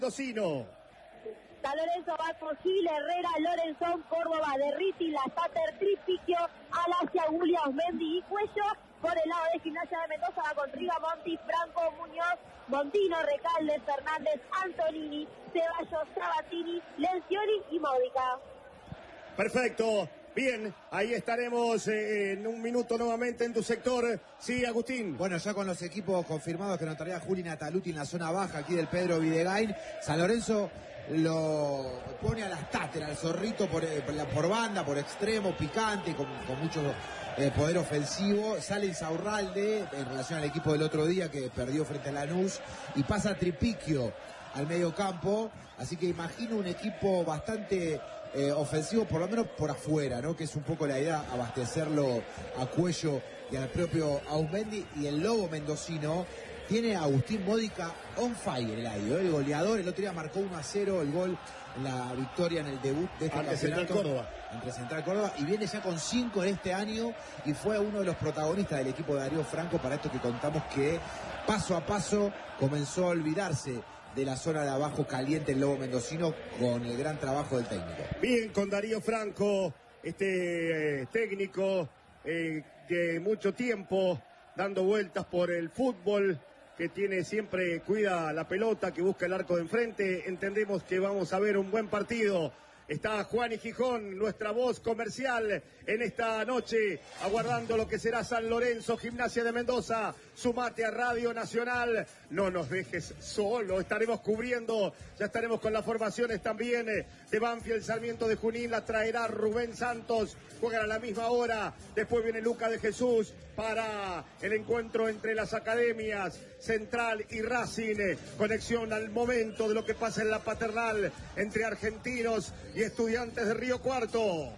Mendocino. San Lorenzo va con Gil, Herrera, Lorenzón, Córdoba, Derriti, Lastater, Tripiquio, Alasia, Williams, Mendy y Cuello. Por el lado de Gimnasia de Mendoza va con Riga, Monti, Franco, Muñoz, Montino, Recalde, Fernández, Antonini, Ceballos, Sabatini, Lencioni y Módica. Perfecto. Bien, ahí estaremos en un minuto nuevamente en tu sector. Sí, Agustín. Bueno, ya con los equipos confirmados que notaría Juli Nataluti en la zona baja aquí del Pedro Videgain, San Lorenzo lo pone a Lastater, al Zorrito por banda, por extremo, picante, con mucho poder ofensivo. Sale Insaurralde en relación al equipo del otro día que perdió frente a Lanús y pasa Tripiquio al medio campo, así que imagino un equipo bastante ofensivo, por lo menos por afuera, ¿no? Que es un poco la idea, abastecerlo a Cuello y al propio Aumendi. Y el Lobo mendocino tiene a Agustín Módica on fire, el goleador. El otro día marcó 1-0 el gol en la victoria en el debut de este campeonato Central Córdoba. Entre Central Córdoba, y viene ya con 5 en este año y fue uno de los protagonistas del equipo de Darío Franco para esto que contamos, que paso a paso comenzó a olvidarse de la zona de abajo caliente el Lobo mendocino con el gran trabajo del técnico. Bien, con Darío Franco, técnico de mucho tiempo dando vueltas por el fútbol, que tiene siempre, cuida la pelota, que busca el arco de enfrente. Entendemos que vamos a ver un buen partido. Está Juan y Gijón, nuestra voz comercial en esta noche, aguardando lo que será San Lorenzo, Gimnasia de Mendoza. Sumate a Radio Nacional, no nos dejes solo, estaremos cubriendo, ya estaremos con las formaciones también de Banfield, Sarmiento de Junín, la traerá Rubén Santos, juegan a la misma hora, después viene Luca de Jesús para el encuentro entre las academias Central y Racing, conexión al momento de lo que pasa en la Paternal entre Argentinos y Estudiantes de Río Cuarto.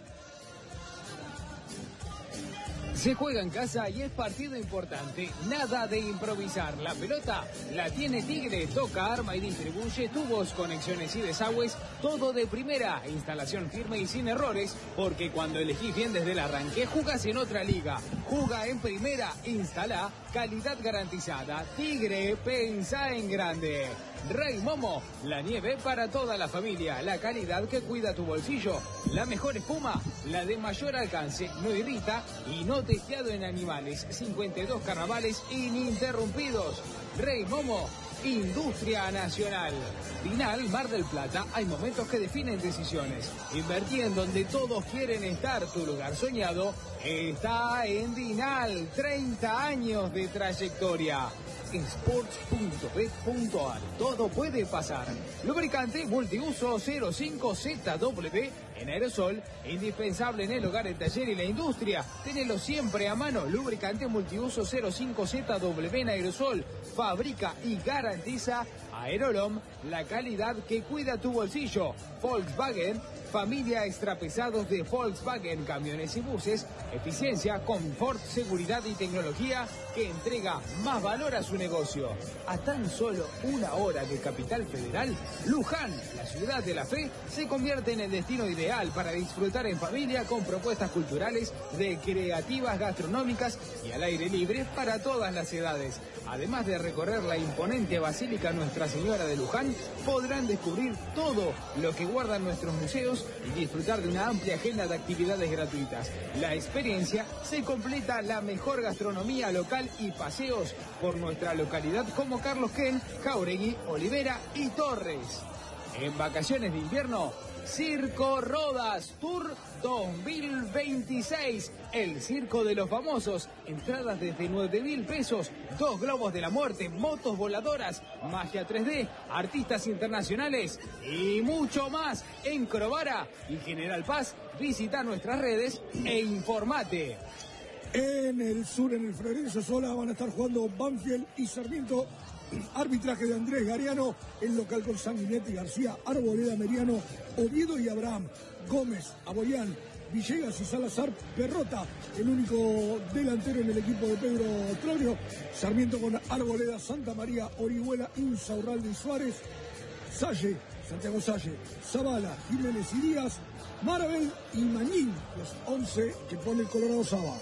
Se juega en casa y es partido importante. Nada de improvisar. La pelota la tiene Tigre. Toca, arma y distribuye tubos, conexiones y desagües. Todo de primera. Instalación firme y sin errores. Porque cuando elegís bien desde el arranque, jugás en otra liga. Juga en primera. Instala. Calidad garantizada. Tigre, pensá en grande. Rey Momo, la nieve para toda la familia, la calidad que cuida tu bolsillo, la mejor espuma, la de mayor alcance, no irrita y no testeado en animales, 52 carnavales ininterrumpidos. Rey Momo, industria nacional. Dinal, Mar del Plata, hay momentos que definen decisiones. Invertí en donde todos quieren estar, tu lugar soñado está en Dinal, 30 años de trayectoria. Sports.bet.ar. Todo puede pasar. Lubricante multiuso 05ZW en aerosol, indispensable en el hogar, el taller y la industria. Tenelo siempre a mano. Lubricante multiuso 05ZW en aerosol. Fabrica y garantiza Aerolom, la calidad que cuida tu bolsillo. Volkswagen, familia extrapesados de Volkswagen, camiones y buses, eficiencia, confort, seguridad y tecnología que entrega más valor a su negocio. A tan solo 1 hora de Capital Federal, Luján, la ciudad de la fe, se convierte en el destino ideal para disfrutar en familia con propuestas culturales, recreativas, gastronómicas y al aire libre para todas las edades. Además de recorrer la imponente Basílica Nuestra Señora de Luján, podrán descubrir todo lo que guardan nuestros museos y disfrutar de una amplia agenda de actividades gratuitas. La experiencia se completa la mejor gastronomía local y paseos por nuestra localidad como Carlos Ken, Jauregui, Olivera y Torres. En vacaciones de invierno, Circo Rodas Tour 2026, el circo de los famosos, entradas desde 9.000 pesos, 2 globos de la muerte, motos voladoras, magia 3D, artistas internacionales y mucho más. En Crovara y General Paz, visita nuestras redes e informate. En el sur, en el Florencio Sola, van a estar jugando Banfield y Sarmiento. Arbitraje de Andrés Gariano, el local con Sanguinetti, García, Arboleda, Meriano, Oviedo y Abraham, Gómez, Aboyán, Villegas y Salazar, Perrota, el único delantero en el equipo de Pedro Troglio. Sarmiento con Arboleda, Santa María, Orihuela, Insaurralde y Suárez, Salle, Santiago Salle, Zavala, Jiménez y Díaz, Marabel y Mañín, los 11 que pone el Colorado Saba.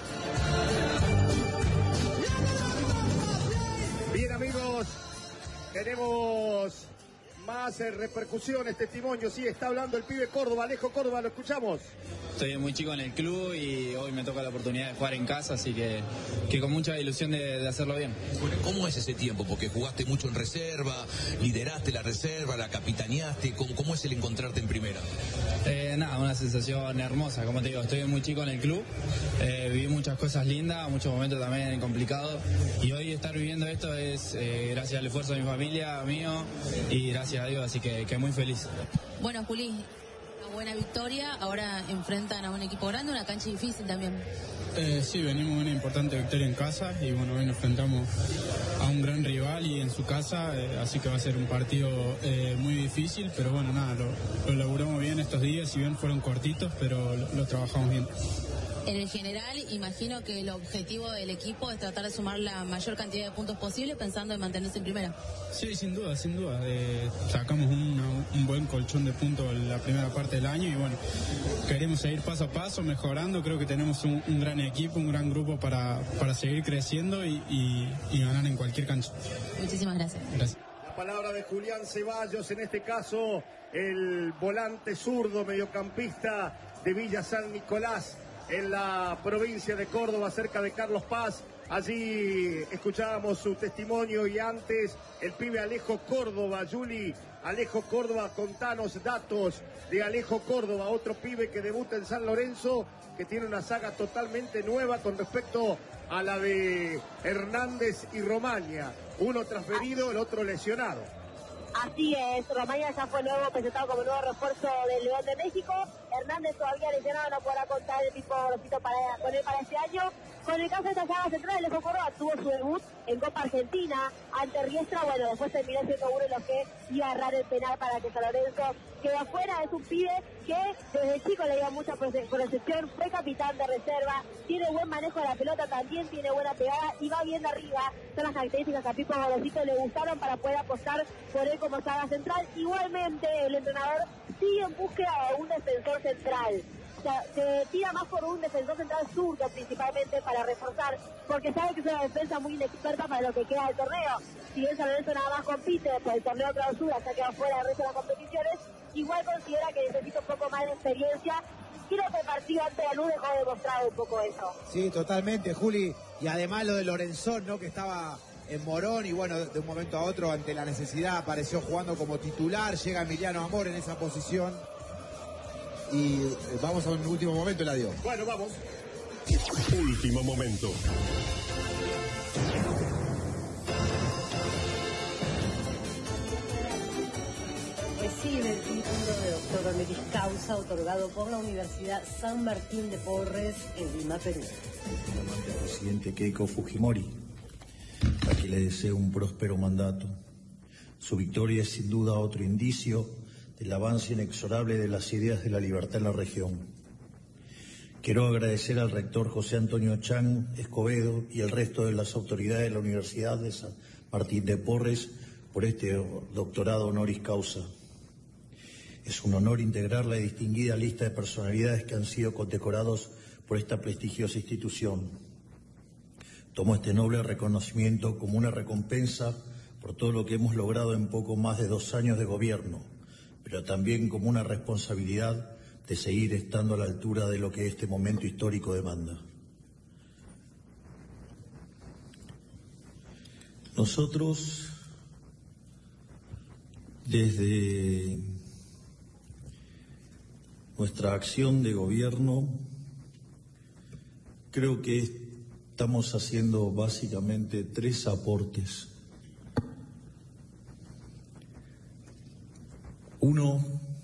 Bien, amigos, Tenemos más repercusiones, testimonios. Sí, está hablando el pibe Córdoba, Alejo Córdoba, lo escuchamos. Estoy muy chico en el club y hoy me toca la oportunidad de jugar en casa, así que con mucha ilusión de hacerlo bien. Bueno, ¿cómo es ese tiempo? Porque jugaste mucho en reserva, lideraste la reserva, la capitaneaste. ¿Cómo es el encontrarte en primera? Nada, una sensación hermosa, como te digo, estoy muy chico en el club, viví muchas cosas lindas, muchos momentos también complicados, y hoy estar viviendo esto es gracias al esfuerzo de mi familia, mío, y gracias a Dios, así que muy feliz. Bueno, Juli, una buena victoria, ahora enfrentan a un equipo grande, una cancha difícil también. Sí, venimos de una importante victoria en casa y bueno, hoy nos enfrentamos a un gran rival y en su casa, así que va a ser un partido muy difícil, pero bueno, nada, lo laburamos bien estos días, si bien fueron cortitos, pero lo trabajamos bien. En el general, imagino que el objetivo del equipo es tratar de sumar la mayor cantidad de puntos posible pensando en mantenerse en primera. Sí, sin duda. Sacamos un buen colchón de puntos en la primera parte del año y bueno, queremos seguir paso a paso, mejorando. Creo que tenemos un gran equipo, un gran grupo para seguir creciendo y ganar en cualquier cancha. Muchísimas gracias. Gracias. La palabra de Julián Ceballos, en este caso el volante zurdo mediocampista de Villa San Nicolás, en la provincia de Córdoba, cerca de Carlos Paz. Allí escuchábamos su testimonio y antes el pibe Alejo Córdoba. Juli, Alejo Córdoba, contanos datos de Alejo Córdoba, otro pibe que debuta en San Lorenzo, que tiene una saga totalmente nueva con respecto a la de Hernández y Romaña. Uno transferido, el otro lesionado. Así es, Romaña ya fue nuevo, presentado como nuevo refuerzo del León de México. Hernández todavía lesionado, no podrá contar el mismo grosito con él para este año. Con el caso de esta saga central, Alejo Córdoba tuvo su debut en Copa Argentina ante Riestra. Bueno, después terminó siendo uno de los que iba a errar el penal para que San Lorenzo quedó afuera. Es un pibe que desde chico le dio mucha proyección, fue capitán de reserva, tiene buen manejo de la pelota, también tiene buena pegada y va bien arriba. Son las características que a Pipo Gorosito le gustaron para poder apostar por él como saga central. Igualmente, el entrenador sigue en búsqueda de un defensor central. O sea, se tira más por un defensor central zurdo principalmente para reforzar, porque sabe que es una defensa muy inexperta para lo que queda del torneo. Si bien San Lorenzo nada más compite por el torneo clausura, se ha quedado fuera del resto de las competiciones, igual considera que necesita un poco más de experiencia. Creo que el partido ante la luz dejó demostrado un poco eso. Sí, totalmente, Juli. Y además lo de Lorenzón, ¿no? Que estaba en Morón y bueno, de un momento a otro ante la necesidad apareció jugando como titular, llega Emiliano Amor en esa posición. Y vamos a un último momento, Eladio. Bueno, vamos. Último momento. Recibe el título de doctor honoris causa otorgado por la Universidad San Martín de Porres en Lima, Perú. Al presidente Keiko Fujimori, a quien le deseo un próspero mandato. Su victoria es sin duda otro indicio del avance inexorable de las ideas de la libertad en la región. Quiero agradecer al rector José Antonio Chan Escobedo y el resto de las autoridades de la Universidad de San Martín de Porres por este doctorado honoris causa. Es un honor integrar la distinguida lista de personalidades que han sido condecorados por esta prestigiosa institución. Tomo este noble reconocimiento como una recompensa por todo lo que hemos logrado en poco más de 2 años de gobierno, pero también como una responsabilidad de seguir estando a la altura de lo que este momento histórico demanda. Nosotros, desde nuestra acción de gobierno, creo que estamos haciendo básicamente 3 aportes. Uno,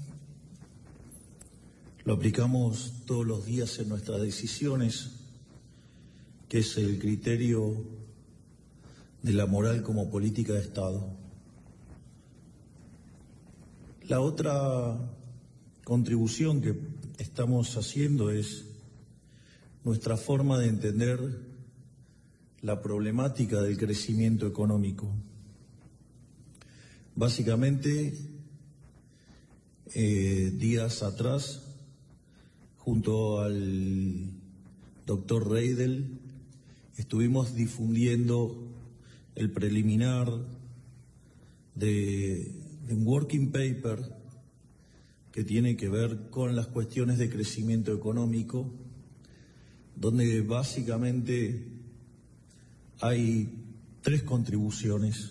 lo aplicamos todos los días en nuestras decisiones, que es el criterio de la moral como política de Estado. La otra contribución que estamos haciendo es nuestra forma de entender la problemática del crecimiento económico. Básicamente, días atrás, junto al doctor Reidel, estuvimos difundiendo el preliminar de un working paper que tiene que ver con las cuestiones de crecimiento económico, donde básicamente hay 3 contribuciones.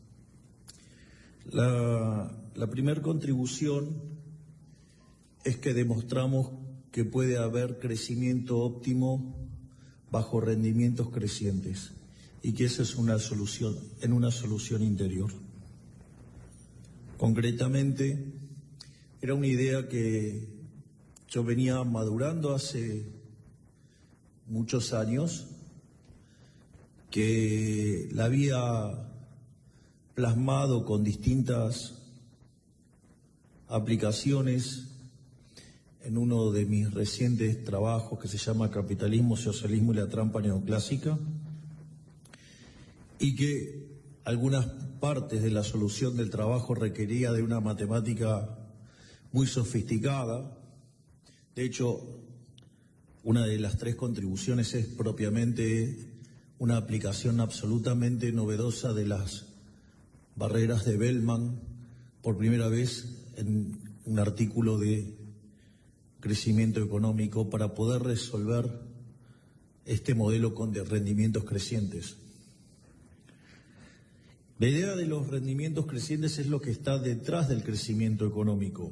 La primera contribución es que demostramos que puede haber crecimiento óptimo bajo rendimientos crecientes y que esa es una solución interior. Concretamente, era una idea que yo venía madurando hace muchos años, que la había plasmado con distintas aplicaciones en uno de mis recientes trabajos que se llama Capitalismo, Socialismo y la Trampa Neoclásica, y que algunas partes de la solución del trabajo requería de una matemática muy sofisticada. De hecho, una de las 3 contribuciones es propiamente una aplicación absolutamente novedosa de las barreras de Bellman, por primera vez en un artículo de crecimiento económico para poder resolver este modelo de rendimientos crecientes. La idea de los rendimientos crecientes es lo que está detrás del crecimiento económico.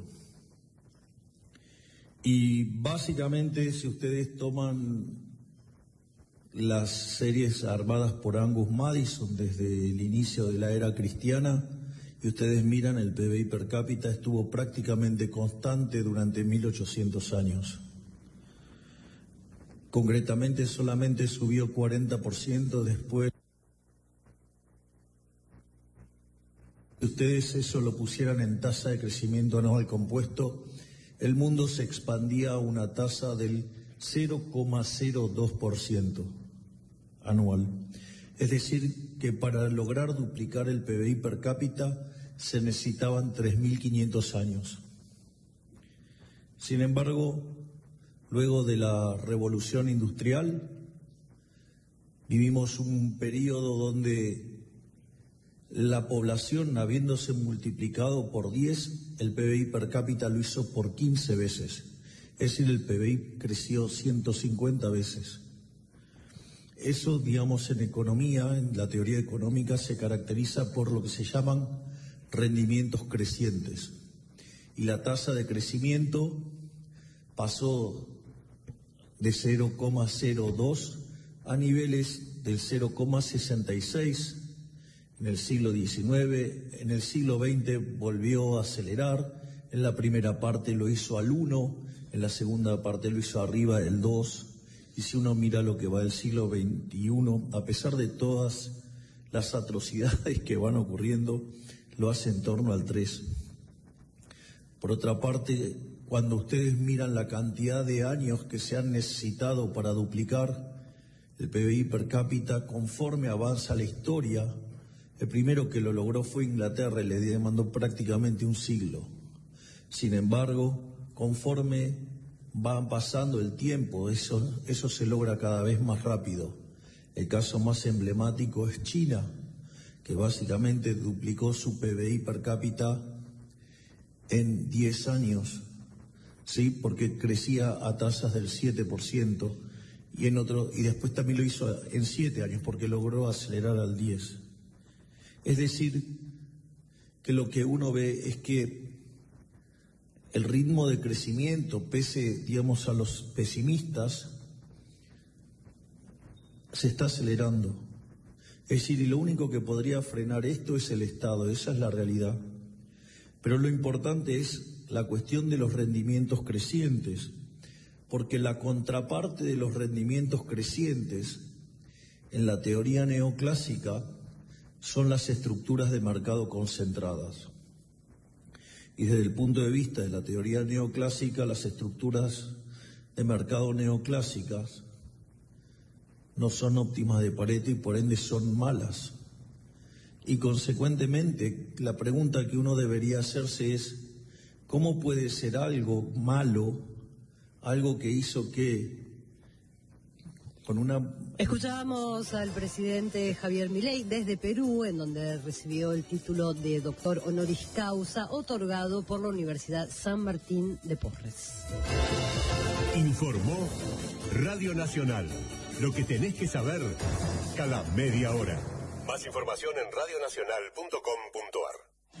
Y básicamente, si ustedes toman las series armadas por Angus Madison desde el inicio de la era cristiana, y ustedes miran, el PBI per cápita estuvo prácticamente constante durante 1800 años. Concretamente, solamente subió 40% después. Si ustedes eso lo pusieran en tasa de crecimiento anual compuesto, el mundo se expandía a una tasa del 0,02% anual. Es decir, que para lograr duplicar el PBI per cápita se necesitaban 3.500 años. Sin embargo, luego de la Revolución Industrial, vivimos un periodo donde la población, habiéndose multiplicado por 10, el PBI per cápita lo hizo por 15 veces. Es decir, el PBI creció 150 veces. Eso, digamos, en economía, en la teoría económica, se caracteriza por lo que se llaman rendimientos crecientes. Y la tasa de crecimiento pasó de 0,02 a niveles del 0,66 en el siglo XIX. En el siglo XX volvió a acelerar. En la primera parte lo hizo al 1, en la segunda parte lo hizo arriba del 2. Y si uno mira lo que va del siglo XXI, a pesar de todas las atrocidades que van ocurriendo, lo hace en torno al 3. Por otra parte, cuando ustedes miran la cantidad de años que se han necesitado para duplicar el PBI per cápita, conforme avanza la historia, el primero que lo logró fue Inglaterra y le demandó prácticamente un siglo. Sin embargo, conforme va pasando el tiempo, eso se logra cada vez más rápido. El caso más emblemático es China, que básicamente duplicó su PBI per cápita en 10 años, ¿sí? Porque crecía a tasas del 7%, y después también lo hizo en 7 años, porque logró acelerar al 10%. Es decir, que lo que uno ve es que el ritmo de crecimiento, pese, digamos, a los pesimistas, se está acelerando. Es decir, y lo único que podría frenar esto es el Estado, esa es la realidad. Pero lo importante es la cuestión de los rendimientos crecientes, porque la contraparte de los rendimientos crecientes en la teoría neoclásica son las estructuras de mercado concentradas. Y desde el punto de vista de la teoría neoclásica, las estructuras de mercado neoclásicas no son óptimas de Pareto y por ende son malas. Y consecuentemente, la pregunta que uno debería hacerse es, ¿cómo puede ser algo malo, algo que hizo que con una Escuchábamos al presidente Javier Milei desde Perú, en donde recibió el título de doctor honoris causa otorgado por la Universidad San Martín de Porres. Informó Radio Nacional. Lo que tenés que saber cada media hora. Más información en radionacional.com.ar.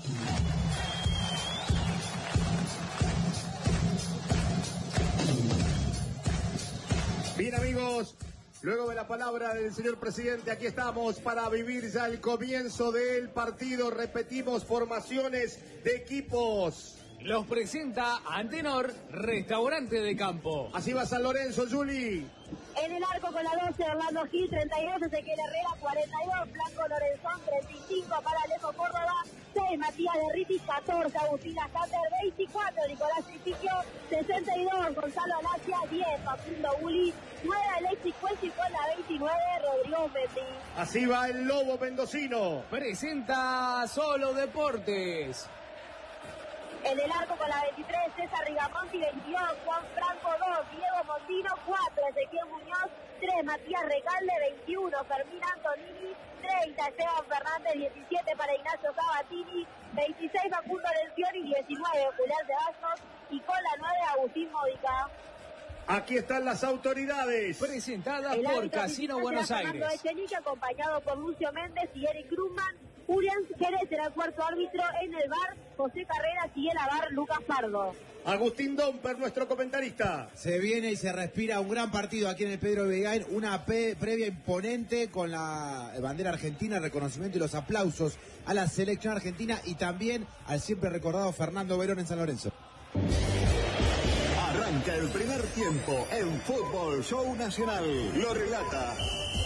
Bien, amigos, luego de la palabra del señor presidente, aquí estamos para vivir ya el comienzo del partido. Repetimos, formaciones de equipos. Los presenta Antenor, Restaurante de Campo. Así va San Lorenzo, Juli. En el arco con la 12, Orlando Gil, 32, Ezequiel Herrera, 42, Blanco Lorenzón, 35, para Alejo Córdoba, 6, Matías Derritis, 14, Agustina Sáter, 24, Nicolás Tripiquio, 62, Gonzalo Alacia, 10, Facundo Guli, 9, Alexis Cuello y con la 29, Rodrigo Mendy. Así va el Lobo mendocino. Presenta Solo Deportes. En el arco con la 23, César Rigamonti, 22, Juan Franco, 2, Diego Mondino, 4, Ezequiel Muñoz, 3, Matías Recalde, 21, Fermín Antonini, 30, Esteban Fernández, 17 para Ignacio Sabatini, 26, Facundo Lencioni, 19, Julián Ceballos y con la 9, Agustín Módica. Aquí están las autoridades. Presentada por Casino Buenos Aires. Fernando Echenique, acompañado por Lucio Méndez y Eric Krumman. Julián Jerez será el cuarto árbitro. En el VAR, José Carreras, y en la VAR, Lucas Pardo. Agustín Domper, nuestro comentarista. Se viene y se respira un gran partido aquí en el Pedro Videgain, una previa imponente con la bandera argentina, el reconocimiento y los aplausos a la selección argentina y también al siempre recordado Fernando Verón en San Lorenzo. Arranca el primer tiempo en Fútbol Show Nacional. Lo relata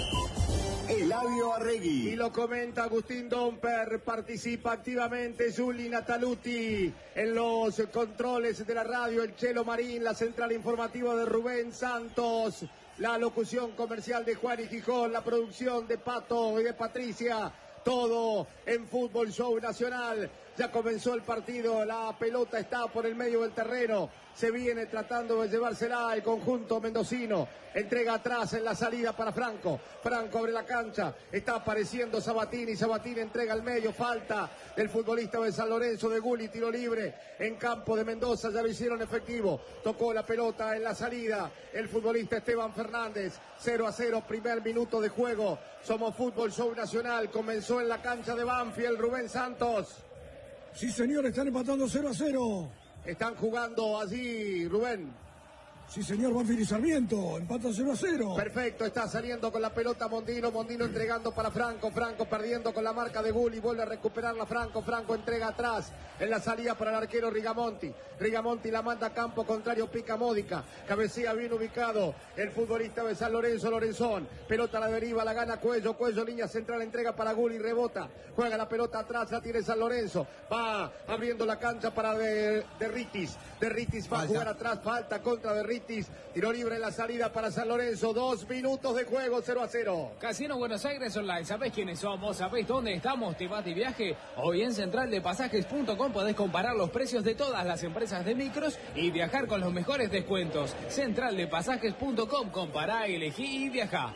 Eladio Arregui. Y lo comenta Agustín Domper. Participa activamente Juli Nataluti en los controles de la radio, el Chelo Marín, la central informativa de Rubén Santos, la locución comercial de Juan y Gijón, la producción de Pato y de Patricia. Todo en Fútbol Show Nacional. Ya comenzó el partido, la pelota está por el medio del terreno. Se viene tratando de llevársela el conjunto mendocino. Entrega atrás en la salida para Franco. Franco abre la cancha. Está apareciendo Sabatini. Sabatini entrega al medio. Falta del futbolista de San Lorenzo, de Guli. Tiro libre en campo de Mendoza. Ya lo hicieron efectivo. Tocó la pelota en la salida el futbolista Esteban Fernández. 0-0, primer minuto de juego. Somos Fútbol Show Nacional. Comenzó en la cancha de Banfield. Rubén Santos. Sí, señor, están empatando 0-0. Están jugando allí, Rubén. Sí, señor, Banfield y Sarmiento, empatan 0-0. Perfecto, está saliendo con la pelota Mondino, Mondino entregando para Franco, Franco perdiendo con la marca de Guli, vuelve a recuperarla Franco, Franco entrega atrás, en la salida para el arquero Rigamonti, Rigamonti la manda a campo contrario, pica Módica, cabecea bien ubicado el futbolista de San Lorenzo, Lorenzón, pelota a la deriva, la gana Cuello, Cuello línea central, entrega para Guli, rebota, juega la pelota atrás, la tiene San Lorenzo, va abriendo la cancha para Derritis, Derritis va a jugar atrás, falta contra Derritis. Tiro libre en la salida para San Lorenzo. 2 minutos de juego, 0-0. Casino Buenos Aires Online. ¿Sabés quiénes somos? ¿Sabés dónde estamos? ¿Te vas de viaje? Hoy en centraldepasajes.com podés comparar los precios de todas las empresas de micros y viajar con los mejores descuentos. Centraldepasajes.com. Compará, elegí y viajá.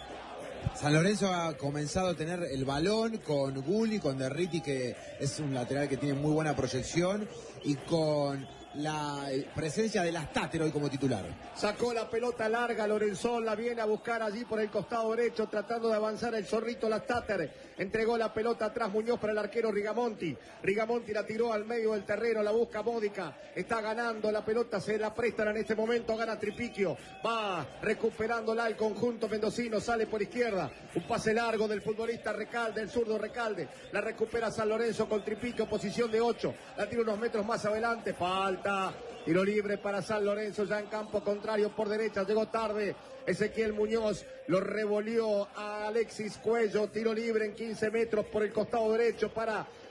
San Lorenzo ha comenzado a tener el balón con Guli, con Derriti, que es un lateral que tiene muy buena proyección, y con la presencia de Lastater hoy como titular. Sacó la pelota larga, Lorenzón la viene a buscar allí por el costado derecho, tratando de avanzar el zorrito Lastater. Entregó la pelota atrás Muñoz para el arquero Rigamonti. Rigamonti la tiró al medio del terreno, la busca Módica. Está ganando la pelota, se la prestan en este momento, gana Tripiquio. Va recuperándola el conjunto mendocino, sale por izquierda. Un pase largo del futbolista Recalde, el zurdo Recalde. La recupera San Lorenzo con Tripiquio, posición de 8. La tira unos metros más adelante, falta. Tiro libre para San Lorenzo, ya en campo contrario por derecha, llegó tarde Ezequiel Muñoz, lo revolvió a Alexis Cuello, tiro libre en 15 metros por el costado derecho para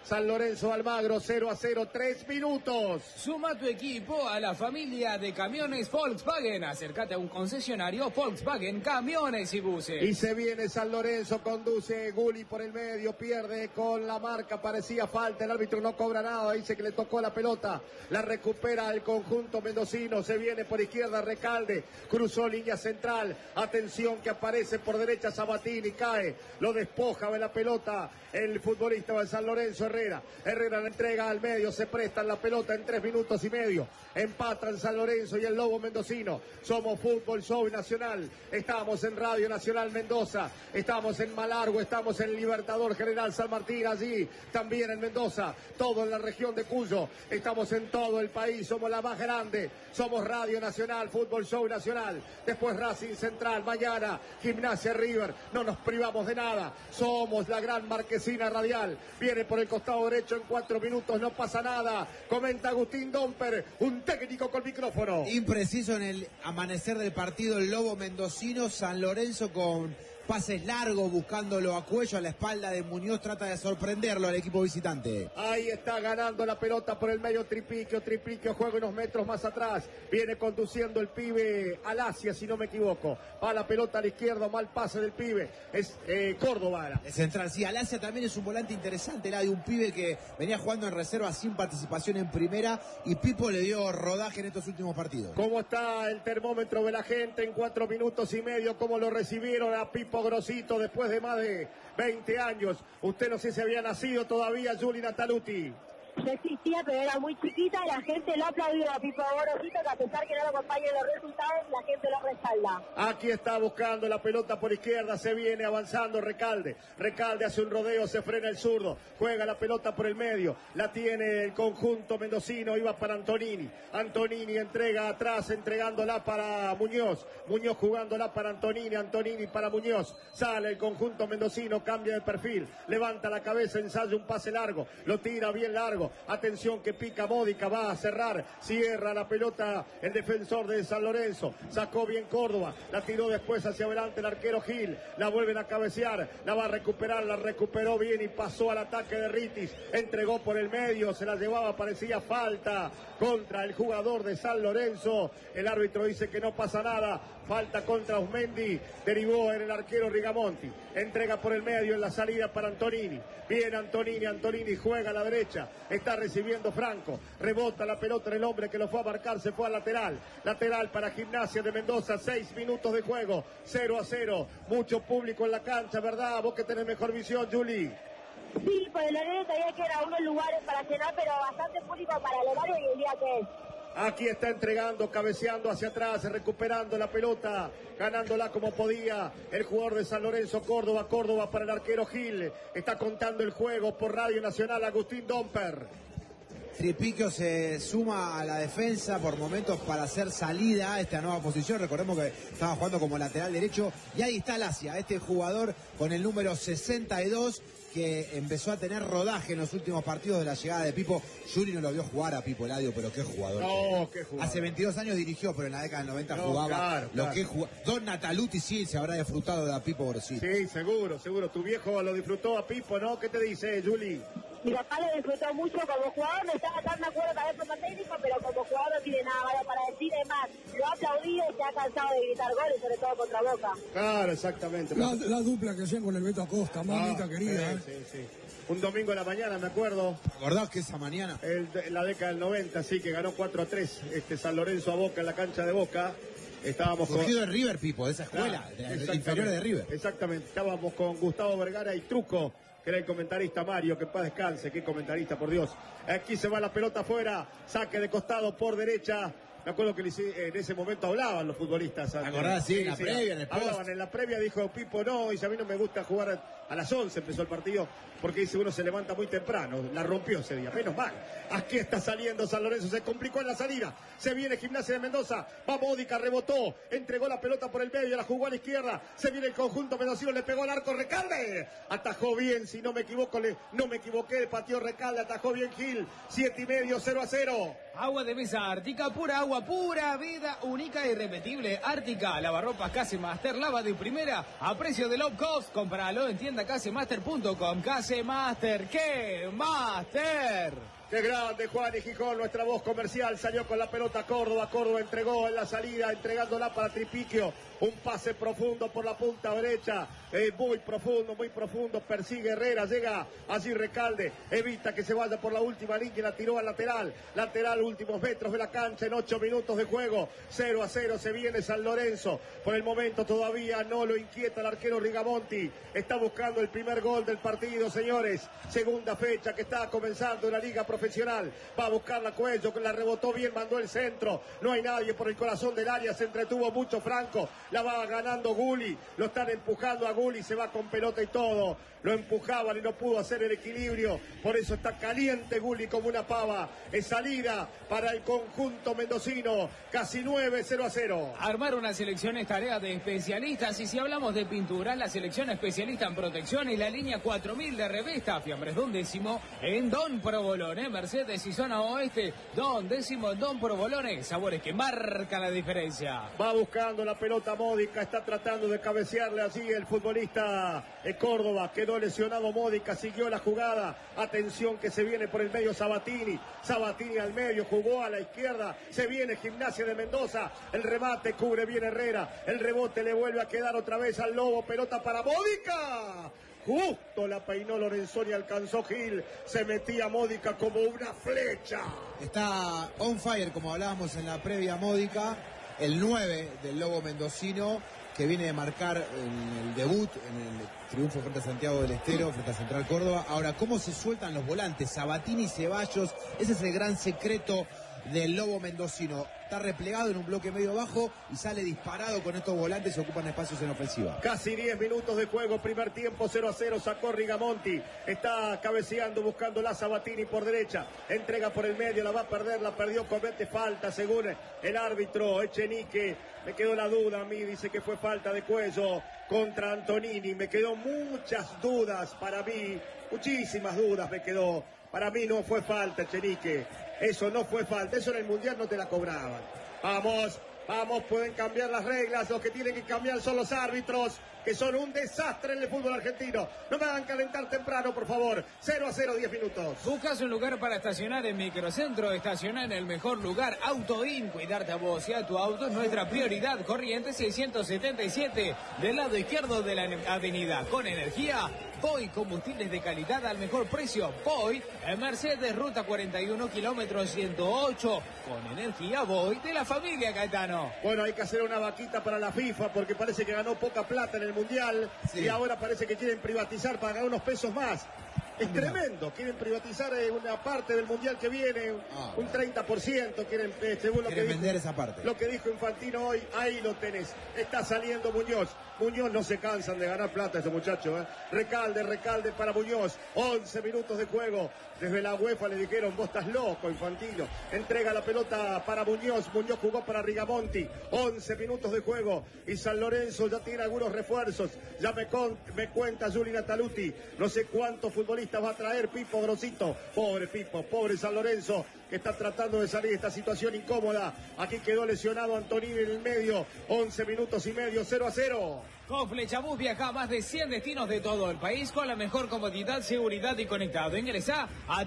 San Lorenzo Almagro 0-0, 3 minutos. Suma tu equipo a la familia de camiones Volkswagen. Acércate a un concesionario Volkswagen, camiones y buses. Y se viene San Lorenzo, conduce Gulli por el medio, pierde con la marca, parecía falta, el árbitro no cobra nada, dice que le tocó la pelota, la recupera el conjunto mendocino, se viene por izquierda Recalde, cruzó línea central, atención que aparece por derecha Sabatini, cae, lo despoja de la pelota el futbolista de San Lorenzo, Herrera la entrega al medio, se prestan la pelota en 3 minutos y medio, empatan San Lorenzo y el Lobo mendocino. Somos Fútbol Show Nacional, estamos en Radio Nacional Mendoza, estamos en Malargüe, estamos en Libertador General San Martín, allí también en Mendoza, todo en la región de Cuyo, estamos en todo el país, somos la más grande, somos Radio Nacional, Fútbol Show Nacional, después Racing Central, mañana Gimnasia River, no nos privamos de nada, somos la gran marquesina radial, viene por el costado derecho en 4 minutos, no pasa nada, comenta Agustín Domper, un técnico con micrófono. Impreciso en el amanecer del partido el Lobo mendocino, San Lorenzo con pases largos, buscándolo a Cuello, a la espalda de Muñoz, trata de sorprenderlo al equipo visitante. Ahí está ganando la pelota por el medio Tripiquio juega unos metros más atrás, viene conduciendo el pibe Alasia, si no me equivoco, va la pelota a la izquierda, mal pase del pibe, es Córdoba. Es central, sí, Alasia también es un volante interesante, la de un pibe que venía jugando en reserva sin participación en primera y Pipo le dio rodaje en estos últimos partidos. ¿Cómo está el termómetro de la gente en 4 minutos y medio? ¿Cómo lo recibieron a Pipo Grosito después de más de 20 años? Usted no sé si había nacido todavía, Juli Nataluti. No existía, pero era muy chiquita, la gente lo aplaudió a Pipo Gorosito, que a pesar que no lo acompañan los resultados, la gente lo respalda. Aquí está buscando la pelota por izquierda, se viene avanzando Recalde hace un rodeo, se frena el zurdo, juega la pelota por el medio, la tiene el conjunto mendocino, iba para Antonini entrega atrás, entregándola para Muñoz jugándola para Antonini para Muñoz, sale el conjunto mendocino, cambia de perfil, levanta la cabeza, ensaya un pase largo, lo tira bien largo, atención que pica Módica, va a cerrar, cierra la pelota el defensor de San Lorenzo, sacó bien Córdoba, la tiró después hacia adelante el arquero Gil, la vuelven a cabecear, la va a recuperar, la recuperó bien y pasó al ataque de Ritis, entregó por el medio, se la llevaba, parecía falta contra el jugador de San Lorenzo, el árbitro dice que no pasa nada, falta contra Osmendi, derivó en el arquero Rigamonti, entrega por el medio en la salida para Antonini, viene Antonini juega a la derecha, está recibiendo Franco, rebota la pelota en el hombre que lo fue a marcar, se fue al lateral para Gimnasia de Mendoza, 6 minutos de juego, 0-0, mucho público en la cancha, ¿verdad? Vos que tenés mejor visión, Juli. Sí, por el horario todavía quedan unos lugares para llenar, pero bastante público para el horario y el día que es. Aquí está entregando, cabeceando hacia atrás, recuperando la pelota, ganándola como podía el jugador de San Lorenzo, Córdoba para el arquero Gil. Está contando el juego por Radio Nacional, Agustín Domper. Tripiquio se suma a la defensa por momentos para hacer salida a esta nueva posición. Recordemos que estaba jugando como lateral derecho. Y ahí está Alasia, este jugador con el número 62 que empezó a tener rodaje en los últimos partidos de la llegada de Pipo. Juli no lo vio jugar a Pipo Eladio, pero qué jugador. No, qué jugador. Hace 22 años dirigió, pero en la década del 90 jugaba. Claro. Que Don Nataluti sí se habrá disfrutado de a Pipo Grosito. Sí, seguro. Tu viejo lo disfrutó a Pipo, ¿no? ¿Qué te dice, Juli? Mi papá lo disfrutó mucho como jugador, no estaba tan de acuerdo tal vez como técnico, pero como jugador no tiene nada malo para decir, es más, lo ha aplaudido y se ha cansado de gritar goles, sobre todo contra Boca. Claro, exactamente. La dupla que hacían con el Beto Acosta, mamita querida. Sí. Un domingo a la mañana, me acuerdo. ¿Acordás que esa mañana? La década del 90, sí, que ganó 4-3 San Lorenzo a Boca en la cancha de Boca. Estábamos Surgido de River, Pipo, de esa escuela, de inferior de River. Exactamente, estábamos con Gustavo Vergara y Truco, que era el comentarista Mario, que en paz descanse, qué comentarista, por Dios. Aquí se va la pelota afuera, saque de costado por derecha. Me acuerdo que en ese momento hablaban los futbolistas. ¿Te acordás? Sí, en la previa, en el post. Hablaban en la previa, dijo Pipo, no, y a mí no me gusta jugar a las 11, empezó el partido, porque dice uno se levanta muy temprano, la rompió ese día, menos mal. Aquí está saliendo San Lorenzo, se complicó en la salida, se viene Gimnasia de Mendoza, va Módica, rebotó, entregó la pelota por el medio, la jugó a la izquierda, se viene el conjunto mendocino, le pegó al arco Recalde, atajó bien, si no me equivoco, no me equivoqué, pateó Recalde, atajó bien Gil, 7:30, 0-0. Agua de mesa Ártica, pura agua agua pura, vida única e irrepetible. Ártica, lavarropas Casemaster, lava de primera a precio de low cost. Compralo en tienda casemaster.com. Casemaster, ¿qué? ¡Master! ¡Qué grande, Juan y Gijón! Nuestra voz comercial salió con la pelota a Córdoba. Córdoba entregó en la salida, entregándola para Tripiquio. Un pase profundo por la punta derecha. Muy profundo. Persigue Herrera, llega allí Recalde. Evita que se vaya por la última línea y la tiró al lateral. Lateral, últimos metros de la cancha en 8 minutos de juego. 0-0 se viene San Lorenzo. Por el momento todavía no lo inquieta el arquero Rigamonti. Está buscando el primer gol del partido, señores. Segunda fecha que está comenzando en la Liga Profesional. Va a buscar la Cuello, que la rebotó bien, mandó el centro. No hay nadie por el corazón del área. Se entretuvo mucho Franco. La va ganando Gulli. Lo están empujando a Gulli. Se va con pelota y todo. Lo empujaban y no pudo hacer el equilibrio. Por eso está caliente Gulli como una pava. Es salida para el conjunto mendocino. Casi 9-0-0. Armar una selección es tarea de especialistas. Y si hablamos de pintura, la selección especialista en protección y la línea 4000 de Revesta. Fiambres Don Décimo en Don Provolone. Mercedes y zona oeste. Don Décimo en Don Provolone. Sabores que marcan la diferencia. Va buscando la pelota Módica. Está tratando de cabecearle así el futbolista Córdoba. Quedó lesionado Módica. Siguió la jugada. Atención que se viene por el medio Sabatini. Sabatini al medio. Jugó a la izquierda. Se viene Gimnasia de Mendoza. El remate cubre bien Herrera. El rebote le vuelve a quedar otra vez al Lobo. Pelota para Módica. Justo la peinó Lorenzoni, alcanzó Gil, se metía Módica como una flecha. Está on fire, como hablábamos en la previa Módica, el 9 del Lobo mendocino, que viene de marcar el debut en el triunfo frente a Santiago del Estero, frente a Central Córdoba. Ahora, ¿cómo se sueltan los volantes? Sabatini y Ceballos, ese es el gran secreto del Lobo mendocino. Está replegado en un bloque medio bajo y sale disparado con estos volantes, se ocupan espacios en ofensiva. Casi 10 minutos de juego, primer tiempo 0-0, sacó Rigamonti, está cabeceando, buscando la Sabatini por derecha, entrega por el medio, la va a perder, la perdió, comete falta según el árbitro Echenique. Me quedó la duda a mí, dice que fue falta de Cuello contra Antonini, me quedó muchas dudas para mí, muchísimas dudas me quedó. Para mí no fue falta, Echenique. Eso no fue falta. Eso en el Mundial no te la cobraban. Vamos, pueden cambiar las reglas. Los que tienen que cambiar son los árbitros, que son un desastre en el fútbol argentino. No me hagan calentar temprano, por favor. 0-0, 10 minutos. ¿Buscas un lugar para estacionar en Microcentro? Estacionar en el mejor lugar. AutoIn. Cuidarte a vos y a tu auto es nuestra prioridad. Corrientes 677, del lado izquierdo de la avenida. Con energía, Poi, combustibles de calidad al mejor precio. Poi, en Mercedes, ruta 41, kilómetro 108. Con energía, Poi, de la familia Caetano. Bueno, hay que hacer una vaquita para la FIFA porque parece que ganó poca plata en el Mundial, sí. Y ahora parece que quieren privatizar para ganar unos pesos más. Es tremendo, quieren privatizar una parte del Mundial que viene, un 30%, quieren, según lo que dijo, vender esa parte. Lo que dijo Infantino hoy, ahí lo tenés, está saliendo Muñoz. Muñoz no se cansan de ganar plata ese muchacho, ¿eh? Recalde para Muñoz, 11 minutos de juego, desde la UEFA le dijeron, vos estás loco, Infantino, entrega la pelota para Muñoz, Muñoz jugó para Rigamonti, 11 minutos de juego, y San Lorenzo ya tiene algunos refuerzos, ya me cuenta Juli Nataluti, no sé cuántos futbolistas va a traer Pipo Grosito, pobre Pipo, pobre San Lorenzo, que está tratando de salir de esta situación incómoda. Aquí quedó lesionado Antonini en el medio, 11 minutos y medio, 0-0. Con Flechabús viaja a más de 100 destinos de todo el país con la mejor comodidad, seguridad y conectado. Ingresa a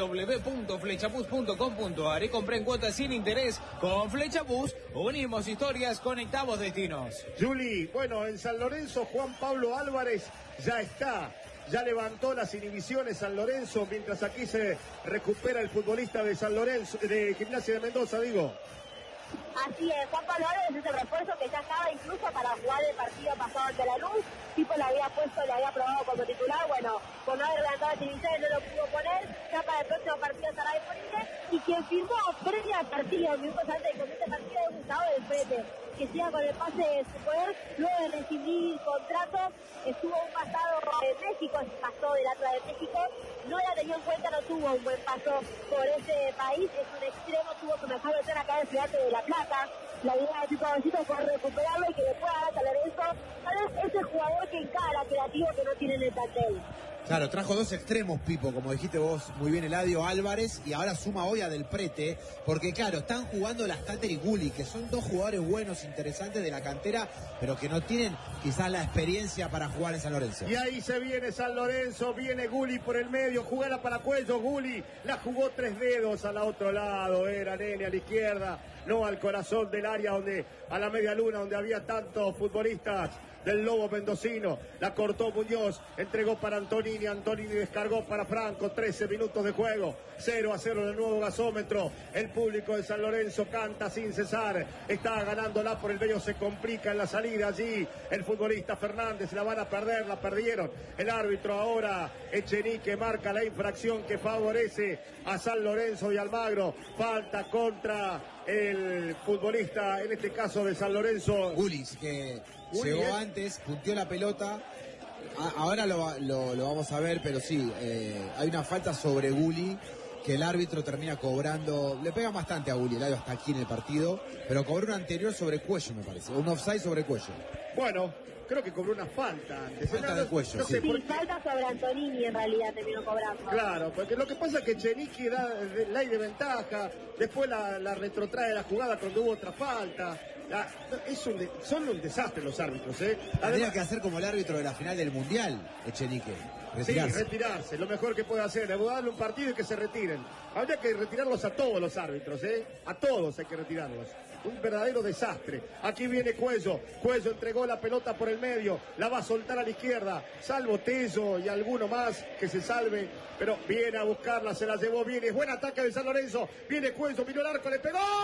www.flechabús.com.ar y compra en cuotas sin interés. Con Flechabús unimos historias, conectamos destinos. Juli, bueno, en San Lorenzo Juan Pablo Álvarez ya está. Ya levantó las inhibiciones San Lorenzo, mientras aquí se recupera el futbolista de San Lorenzo, de Gimnasia de Mendoza, digo. Así es, Juan Pablo Álvarez es el refuerzo que ya estaba incluso para jugar el partido pasado ante la Luz. Tipo le había probado como titular, bueno, con no haber levantado las inhibiciones no lo pudo poner, ya para el próximo partido estará disponible. Y quien firmó previa al partido, minutos antes de comienzo el partido, es Gustavo del Prete, que siga con el pase de su poder, luego de recibir contrato, estuvo un pasado en México, pasó del Atlas de México, no la tenía en cuenta, no tuvo un buen paso por ese país, es un extremo, tuvo su mejor versión acá en el Estudiante de La Plata, la idea de Chico fue recuperarlo y que después haga San Lorenzo, tal vez ese jugador que encara, creativo, que no tiene en el plantel. Claro, trajo dos extremos, Pipo, como dijiste vos muy bien, Eladio Álvarez, y ahora suma hoy a Del Prete, porque claro, están jugando las Tater y Gulli, que son dos jugadores buenos, interesantes de la cantera, pero que no tienen quizás la experiencia para jugar en San Lorenzo. Y ahí se viene San Lorenzo, viene Gulli por el medio, jugada para Cuello, Gulli la jugó 3 dedos al otro lado, era Nene a la izquierda, no al corazón del área, donde a la media luna, donde había tantos futbolistas del Lobo mendocino. La cortó Muñoz, entregó para Antonini, Antonini descargó para Franco, 13 minutos de juego, 0-0 en el nuevo gasómetro. El público de San Lorenzo canta sin cesar, está ganándola por el medio, se complica en la salida allí el futbolista Fernández, la van a perder, la perdieron. El árbitro ahora, Echenique, marca la infracción que favorece a San Lorenzo y Almagro. Falta contra el futbolista, en este caso de San Lorenzo, Gulli, que llegó antes, punteó la pelota. Ahora lo vamos a ver, pero sí, hay una falta sobre Gulli que el árbitro termina cobrando. Le pega bastante a Gulli, el hasta aquí en el partido, pero cobró una anterior sobre Cuello, me parece, un offside sobre Cuello. Bueno, creo que cobró una falta antes. Falta de Cuello, no sé, sí, falta sobre Antonini en realidad terminó cobrando. Claro, porque lo que pasa es que Echenique da ley de ventaja, después la retrotrae la jugada cuando hubo otra falta. Son un desastre los árbitros, ¿eh? Tendría que hacer como el árbitro de la final del Mundial, Echenique. Retirarse. Sí, retirarse, lo mejor que puede hacer, es darle un partido y que se retiren. Habría que retirarlos a todos los árbitros, ¿eh? A todos hay que retirarlos. Un verdadero desastre. Aquí viene Cuello. Cuello entregó la pelota por el medio. La va a soltar a la izquierda. Salvo Tello y alguno más que se salve. Pero viene a buscarla, se la llevó bien. Es buen ataque de San Lorenzo. Viene Cuello, miró el arco, le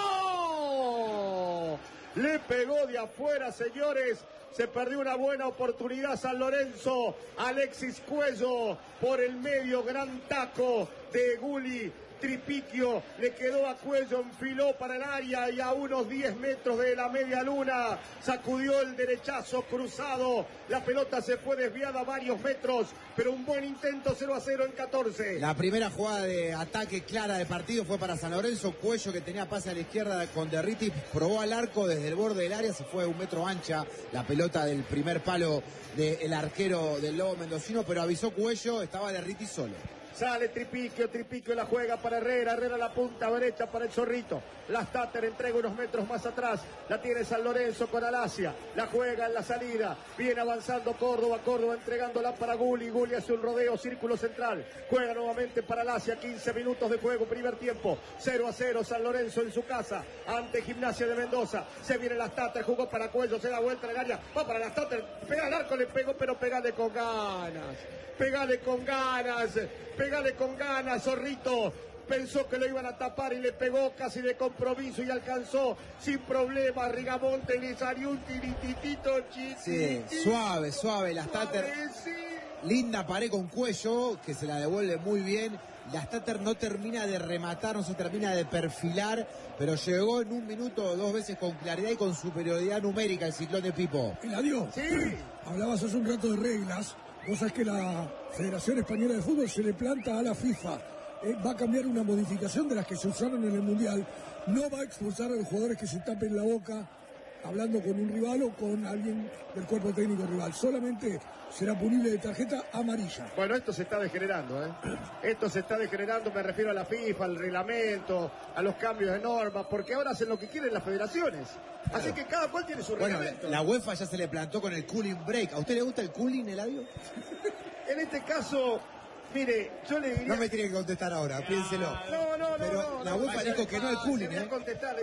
pegó. Le pegó de afuera, señores. Se perdió una buena oportunidad San Lorenzo. Alexis Cuello por el medio, gran taco de Gulli. Tripiquio le quedó a Cuello, enfiló para el área y a unos 10 metros de la media luna sacudió el derechazo cruzado. La pelota se fue desviada varios metros, pero un buen intento, 0-0 en 14. La primera jugada de ataque clara de partido fue para San Lorenzo. Cuello, que tenía pase a la izquierda con Derriti, probó al arco desde el borde del área, se fue a 1 metro ancha la pelota del primer palo del arquero del Lobo mendocino, pero avisó Cuello, estaba Derriti solo. Sale Tripiquio la juega para Herrera la punta derecha para el Zorrito. La Tater entrega unos metros más atrás, la tiene San Lorenzo con Alasia, la juega en la salida, viene avanzando Córdoba entregándola para Gulli hace un rodeo, círculo central, juega nuevamente para Alasia, 15 minutos de juego, primer tiempo, 0-0 San Lorenzo en su casa, ante Gimnasia de Mendoza. Se viene la Tater, jugó para Cuello, se da vuelta en el área, va para la Tater, pega al arco, le pegó, pero pegale con ganas. Pegale con ganas, Zorrito. Pensó que lo iban a tapar y le pegó casi de compromiso y alcanzó sin problema. Rigamonte le salió un tirititito chiquitito. Sí, suave, la Tater. Linda pared con Cuello, que se la devuelve muy bien. La Tater no termina de rematar, no se termina de perfilar, pero llegó en 1 minuto o 2 veces con claridad y con superioridad numérica el Ciclón de Pipo. Eladio, sí. Hablabas hace un rato de reglas. Vos sabés que la Federación Española de Fútbol se le planta a la FIFA. Va a cambiar una modificación de las que se usaron en el Mundial. No va a expulsar a los jugadores que se tapen la boca hablando con un rival o con alguien del cuerpo técnico rival. Solamente será punible de tarjeta amarilla. Bueno, esto se está degenerando, ¿eh? Esto se está degenerando, me refiero a la FIFA, al reglamento, a los cambios de normas, porque ahora hacen lo que quieren las federaciones. Claro. Así que cada cual tiene su reglamento. Bueno, la UEFA ya se le plantó con el cooling break. ¿A usted le gusta el cooling, Eladio? En este caso, mire, yo le diría... No me tiene que contestar ahora, piénselo. No. Pero la UEFA dijo que no el cooling, Le voy a contestar.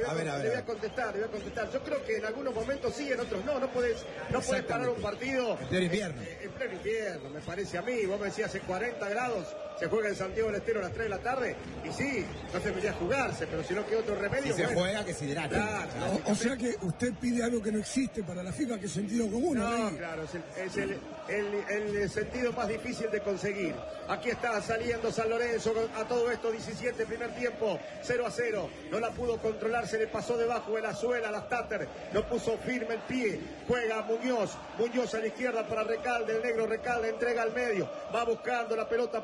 Yo creo que en algunos momentos sí, en otros no. No podés parar un partido... En pleno invierno. En pleno invierno, me parece a mí. Vos me decías, hace 40 grados, se juega en Santiago del Estero a las 3 de la tarde. Y sí, no se debería jugarse, pero si no queda otro remedio... Si se juega, que se hidrate. Claro. O sea que usted pide algo que no existe para la FIFA, que es sentido común. No, claro, es el sentido más difícil de conseguir. Aquí está saliendo San Lorenzo a todo esto, 17, primer tiempo, 0-0. No la pudo controlar, se le pasó debajo de la suela a la Tater. No puso firme el pie. Juega Muñoz a la izquierda para Recalde, el negro Recalde entrega al medio. Va buscando la pelota para Antonini.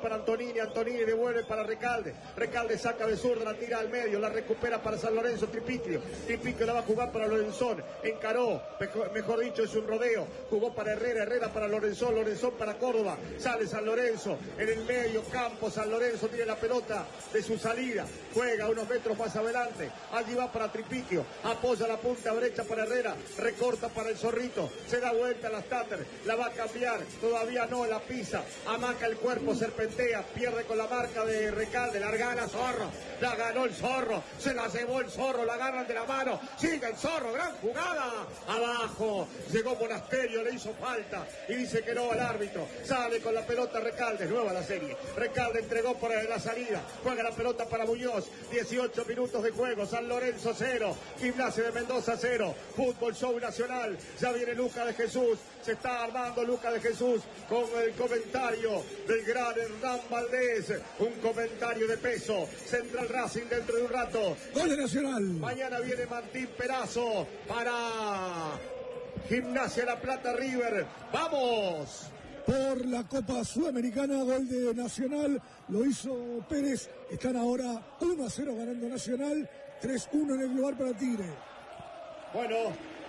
Antonini devuelve para Recalde. Recalde saca de zurda, la tira al medio, la recupera para San Lorenzo, Tripicchio la va a jugar para Lorenzón, encaró, mejor dicho, es un rodeo, jugó para Herrera para Lorenzón para Córdoba, sale San Lorenzo, en el medio campo San Lorenzo tiene la pelota de su salida, juega unos metros más adelante, allí va para Tripicchio, apoya la punta derecha para Herrera, recorta para el Zorrito, se da vuelta a la Stater, la va a cambiar, todavía no, la pisa, amaca el cuerpo, serpentea, pierde con la marca de Recalde, la gana Zorro, la ganó el Zorro, se la llevó el Zorro, la agarran de la mano, sigue el Zorro, gran jugada, abajo, llegó Monasterio, le hizo falta y dice que no al árbitro, sale con la pelota Recalde, nueva la serie, Recalde entregó por la salida, juega la pelota para Muñoz, 18 minutos de juego, San Lorenzo 0, Gimnasia de Mendoza 0, Fútbol Show Nacional, ya viene Lucas de Jesús, se está armando Lucas de Jesús con el comentario del gran Hernán Valdés, un comentario de peso, Central Racing dentro de un rato. Gol de Nacional. Mañana viene Martín Perazo para Gimnasia La Plata River. ¡Vamos! Por la Copa Sudamericana, gol de Nacional, lo hizo Pérez. Están ahora 1-0 ganando Nacional, 3-1 en el global para Tigre. Bueno,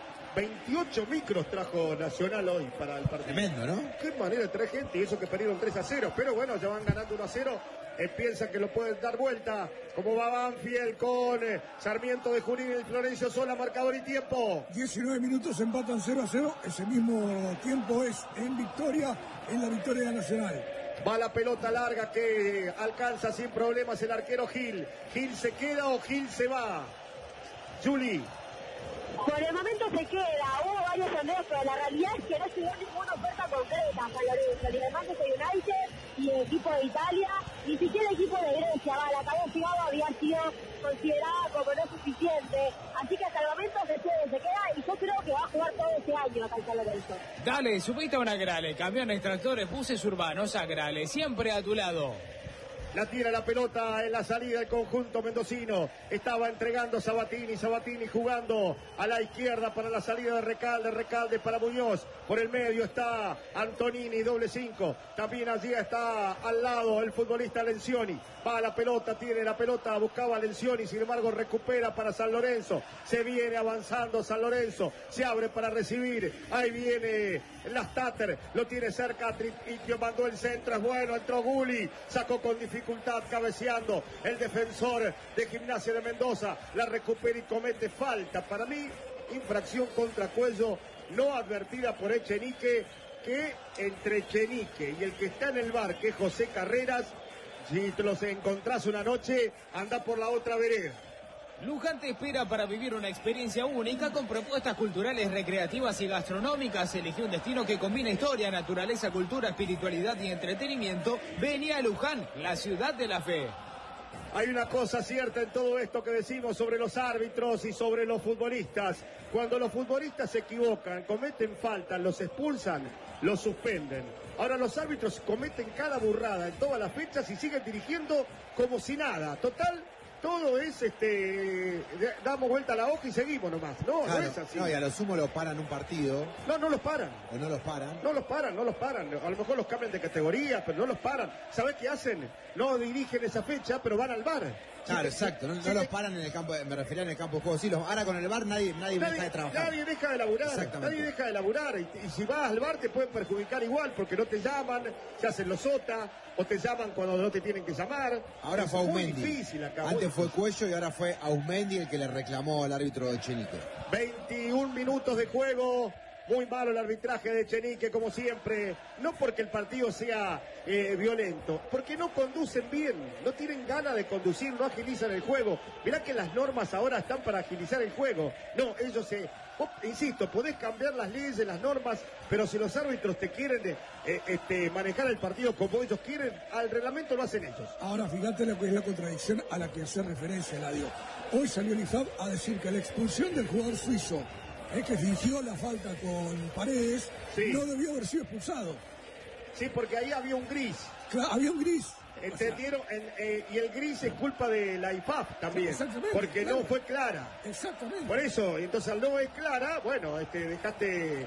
28 micros trajo Nacional hoy para el partido. Tremendo, ¿no? Qué manera de traer gente, y eso que perdieron 3-0, pero bueno, ya van ganando 1-0. Piensan que lo pueden dar vuelta. Como va Banfield con Sarmiento de Junín y Florencio Sola, marcador y tiempo. 19 minutos, empatan 0-0. Ese mismo tiempo es en la victoria de Nacional. Va la pelota larga que alcanza sin problemas el arquero Gil. ¿Gil se queda o Gil se va? Juli. Por el momento se queda, hubo varios sondeos, pero la realidad es que no llegó ninguna oferta concreta a San Lorenzo, ni de Manchester United, ni el equipo de Italia, ni siquiera el equipo de Grecia, la que había llegado había sido considerada como no suficiente, así que hasta el momento se queda y yo creo que va a jugar todo este año acá en San Lorenzo. Dale, subite a una Grale, camiones, tractores, buses urbanos, a Grale, siempre a tu lado. La tira la pelota en la salida del conjunto mendocino. Estaba entregando Sabatini jugando a la izquierda para la salida de Recalde para Muñoz. Por el medio está Antonini, doble 5. También allí está al lado el futbolista Lencioni. Va la pelota, tiene la pelota, buscaba Lencioni, sin embargo recupera para San Lorenzo. Se viene avanzando San Lorenzo, se abre para recibir. Ahí viene Stater, lo tiene cerca Tripicchio, mandó el centro, es bueno, entró Gulli, sacó con dificultad, cabeceando el defensor de Gimnasia de Mendoza, la recupera y comete falta. Para mí, infracción contra Cuello, no advertida por Echenique, que entre Echenique y el que está en el bar, que es José Carreras, si te los encontrás una noche, anda por la otra vereda. Luján te espera para vivir una experiencia única con propuestas culturales, recreativas y gastronómicas. Elige un destino que combina historia, naturaleza, cultura, espiritualidad y entretenimiento. Vení a Luján, la ciudad de la fe. Hay una cosa cierta en todo esto que decimos sobre los árbitros y sobre los futbolistas. Cuando los futbolistas se equivocan, cometen faltas, los expulsan, los suspenden. Ahora los árbitros cometen cada burrada en todas las fechas y siguen dirigiendo como si nada. Total, todo es, damos vuelta a la hoja y seguimos nomás. No, claro, no es así. No, y a lo sumo lo paran un partido. No los paran. ¿O no los paran? No los paran. A lo mejor los cambian de categoría, pero no los paran. ¿Sabés qué hacen? No dirigen esa fecha, pero van al VAR. Claro, exacto. No los paran en el campo, me refería en el campo de juego. Sí, ahora con el VAR nadie deja de trabajar. Nadie deja de laburar. Nadie deja de laburar. Y si vas al VAR te pueden perjudicar igual, porque no te llaman, se hacen los sota, o te llaman cuando no te tienen que llamar. Ahora fue Aumendi. Muy difícil acá. Antes fue Cuello y ahora fue Aumendi el que le reclamó al árbitro de Echenique. 21 minutos de juego. Muy malo el arbitraje de Echenique, como siempre. No porque el partido sea violento, porque no conducen bien, no tienen ganas de conducir, no agilizan el juego. Mirá que las normas ahora están para agilizar el juego. No, ellos insisto, podés cambiar las leyes, las normas, pero si los árbitros te quieren manejar el partido como ellos quieren, al reglamento lo hacen ellos. Ahora, fíjate lo que es la contradicción a la que hace referencia, Eladio. Hoy salió el IFAB a decir que la expulsión del jugador suizo, que fingió la falta con Paredes, sí, no debió haber sido expulsado. Sí, porque ahí había un gris. Claro, había un gris. ¿Entendieron? Y el gris es culpa de la IFAF también. Exactamente, Porque claro. no fue clara. Exactamente. Por eso, entonces al no es clara, bueno, dejaste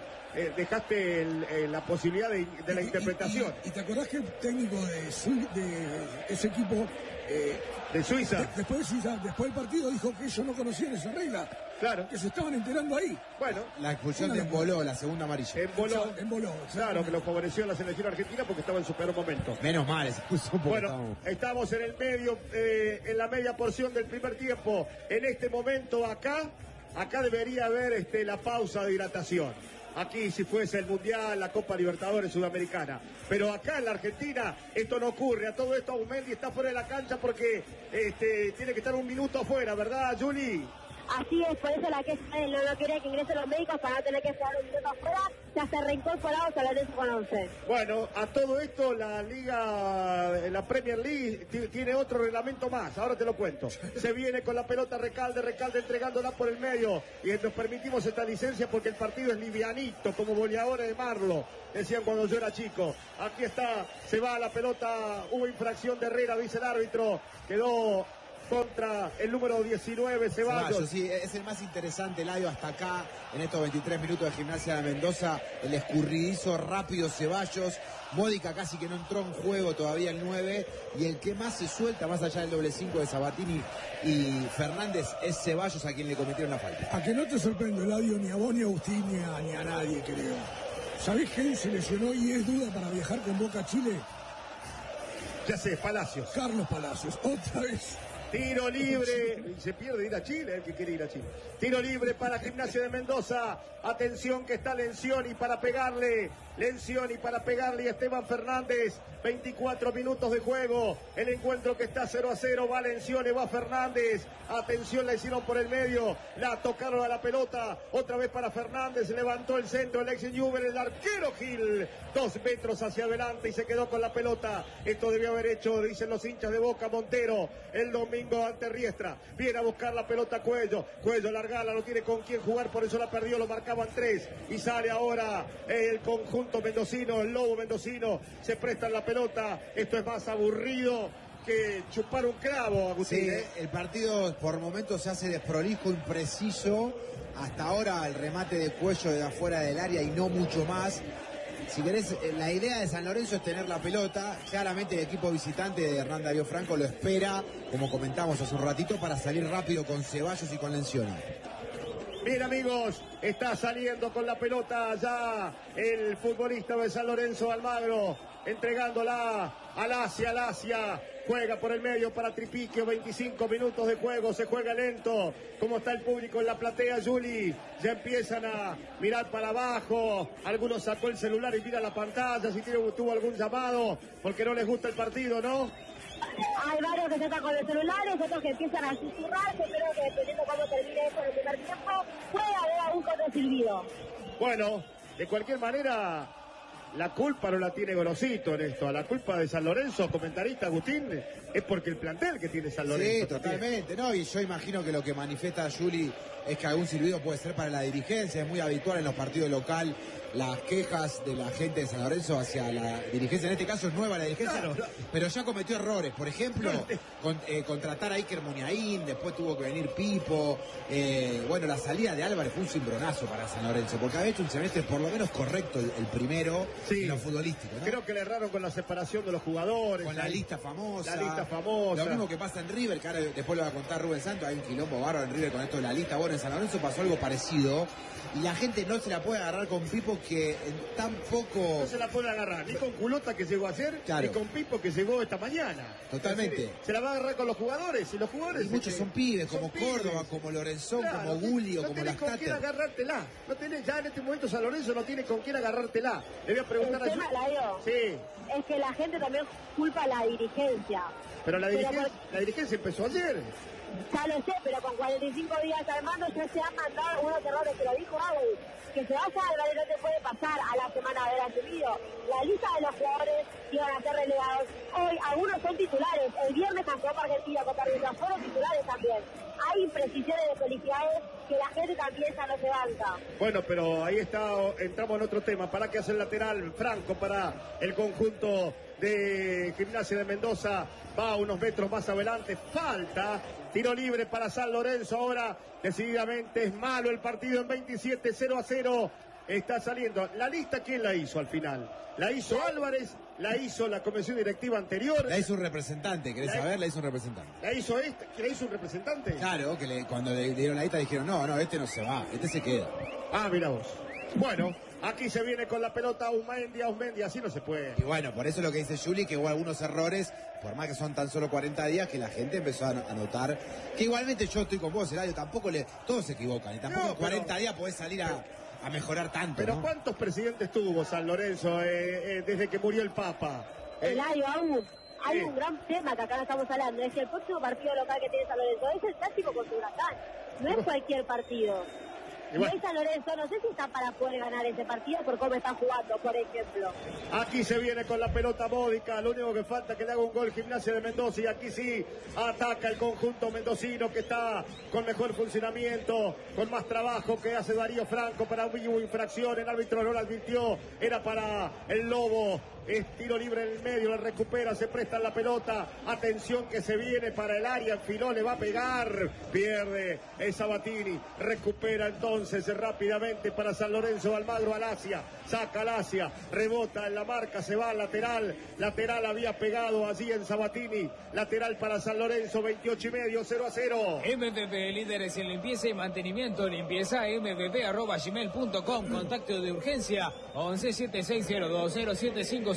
la posibilidad de la interpretación. Y te acordás que el técnico de ese equipo de Suiza, después de Suiza, después del partido dijo que ellos no conocían esa regla, claro, que se estaban enterando ahí. Bueno, la expulsión de Emboló, la segunda amarilla. Emboló, claro, que lo favoreció la selección argentina porque estaba en su peor momento. Menos mal, se puso un poco. Bueno, estamos en el medio, en la media porción del primer tiempo. En este momento acá debería haber la pausa de hidratación. Aquí si fuese el Mundial, la Copa Libertadores Sudamericana. Pero acá en la Argentina esto no ocurre. A todo esto Aumendi está fuera de la cancha porque tiene que estar un minuto afuera, ¿verdad, Juli? Así es, por eso la que no quería que ingresen los médicos para no tener que jugar un minuto afuera. Ya se reincorporado San Lorenzo con 11. Bueno, a todo esto la la Premier League tiene otro reglamento más, ahora te lo cuento. Se viene con la pelota Recalde entregándola por el medio y nos permitimos esta licencia porque el partido es livianito, como goleadores de Marlo, decían cuando yo era chico. Aquí está, se va la pelota, hubo infracción de Herrera, dice el árbitro, quedó contra el número 19, Ceballos. Sí, es el más interesante, Laio, hasta acá, en estos 23 minutos de Gimnasia de Mendoza, el escurridizo rápido Ceballos, Módica casi que no entró en juego todavía el 9, y el que más se suelta, más allá del doble 5 de Sabatini y Fernández, es Ceballos a quien le cometieron la falta. A que no te sorprende, Laio, ni a vos, ni a Agustín, ni a nadie, creo. ¿Sabés quién se lesionó y es duda para viajar con Boca a Chile? Ya sé, Palacios. Carlos Palacios, otra vez. Tiro libre, se pierde ir a Chile, el que quiere ir a Chile. Tiro libre para Gimnasia de Mendoza. Atención que está Lencioni para pegarle. Y Esteban Fernández. 24 minutos de juego. El encuentro que está 0-0. Va Lencioni, va Fernández. Atención, la hicieron por el medio. La tocaron a la pelota. Otra vez para Fernández. Levantó el centro, el ex Newell, el arquero Gil. 2 metros hacia adelante y se quedó con la pelota. Esto debió haber hecho, dicen los hinchas de Boca, Montero el domingo ante Riestra. Viene a buscar la pelota Cuello largala, no tiene con quién jugar, por eso la perdió, lo marcaban 3 y sale ahora el conjunto mendocino, el Lobo mendocino, se presta la pelota. Esto es más aburrido que chupar un clavo, Agustín. Sí, el partido por momentos se hace desprolijo, impreciso. Hasta ahora el remate de Cuello de afuera del área y no mucho más. Si querés, la idea de San Lorenzo es tener la pelota. Claramente el equipo visitante de Hernán Darío Franco lo espera, como comentamos hace un ratito, para salir rápido con Ceballos y con Lencioni. Bien, amigos, está saliendo con la pelota ya el futbolista de San Lorenzo, Almagro, entregándola al Asia, juega por el medio para Tripiquio, 25 minutos de juego, se juega lento. ¿Cómo está el público en la platea, Juli? Ya empiezan a mirar para abajo, algunos sacó el celular y mira la pantalla, si tuvo algún llamado, porque no les gusta el partido, ¿no? Hay varios que se están con los celulares, otros que empiezan a susurrarse, pero que dependiendo cómo termine esto en el primer tiempo, puede haber algún silbido. Bueno, de cualquier manera, la culpa no la tiene Gorosito en esto. La culpa de San Lorenzo, comentarista Agustín, es porque el plantel que tiene San Lorenzo. Sí, totalmente, ¿no? Y yo imagino que lo que manifiesta Juli es que algún silbido puede ser para la dirigencia. Es muy habitual en los partidos local las quejas de la gente de San Lorenzo hacia la dirigencia. En este caso es nueva la dirigencia, claro, pero ya cometió errores. Por ejemplo, contratar a Iker Muniain, después tuvo que venir Pipo. Bueno, la salida de Álvarez fue un cimbronazo para San Lorenzo, porque había hecho un semestre por lo menos correcto el primero, sí, en lo futbolístico, ¿no? Creo que le erraron con la separación de los jugadores. Con la lista famosa. La lista famosa. Lo mismo que pasa en River, que ahora después lo va a contar Rubén Santos. Hay un quilombo bárbaro en River con esto de la lista. Bueno, en San Lorenzo pasó algo parecido. Y la gente no se la puede agarrar con Pipo, que tan poco... No se la puede agarrar, ni con Culota que llegó ayer, claro, ni con Pipo que llegó esta mañana. Totalmente. Se la va a agarrar con los jugadores, y los jugadores... Y muchos son pibes, como Córdoba, como Lorenzón, claro, como Gulli, como Las Tater. No tenés con quién agarrártela. No tenés, ya en este momento San Lorenzo no tiene con quién agarrártela. Le voy a preguntar el tema, sí, es que la gente también culpa a la dirigencia. Pero la dirigencia empezó ayer. Ya lo sé, pero con 45 días al mando ya se han mandado unos errores, que lo dijo Agus. Que se vaya Álvarez no te puede pasar a la semana de haber asumido. La lista de los jugadores iban a ser relegados. Hoy algunos son titulares. El viernes ante Copa Argentina, Copa Argentina, fueron titulares también. Hay imprecisiones de felicidades que la gente también ya no se banca. Bueno, pero ahí está, entramos en otro tema. ¿Para qué hace el lateral Franco para el conjunto de Gimnasia de Mendoza? Va unos metros más adelante, falta, tiro libre para San Lorenzo. Ahora decididamente es malo el partido en 27, 0-0. Está saliendo. ¿La lista quién la hizo al final? ¿La hizo Álvarez? ¿La hizo la comisión directiva anterior? La hizo un representante, ¿querés saber? La hizo un representante. ¿La hizo este? ¿La hizo un representante? Claro, que cuando le dieron la lista dijeron, no, este no se va, este se queda. Ah, mira vos. Bueno, aquí se viene con la pelota Ausmendi, así no se puede. Y bueno, por eso lo que dice Juli, que hubo algunos errores, por más que son tan solo 40 días, que la gente empezó a notar, que igualmente yo estoy con vos, Eladio, todos se equivocan, y tampoco en 40 días podés salir a mejorar tanto. Pero ¿no? ¿cuántos presidentes tuvo San Lorenzo desde que murió el Papa? Eladio, hay un gran tema que acá no estamos hablando, es que el próximo partido local que tiene San Lorenzo es el clásico contra Huracán, no es cualquier partido. No es San Lorenzo, no sé si está para poder ganar ese partido por cómo están jugando, por ejemplo. Aquí se viene con la pelota Módica, lo único que falta es que le haga un gol Gimnasia de Mendoza, y aquí sí ataca el conjunto mendocino, que está con mejor funcionamiento, con más trabajo, que hace Darío Franco. Para hubo infracción, el árbitro no la advirtió, era para el Lobo. Es tiro libre en el medio, la recupera, se presta la pelota. Atención que se viene para el área, enfiló, le va a pegar. Pierde Sabatini, recupera entonces rápidamente para San Lorenzo. Almagro Alacia, saca Alacia, rebota en la marca, se va al lateral. Lateral había pegado allí en Sabatini. Lateral para San Lorenzo, 28,5, 0-0. MVP, líderes en limpieza y mantenimiento. Limpieza mvp@gmail.com. Contacto de urgencia 1176020756.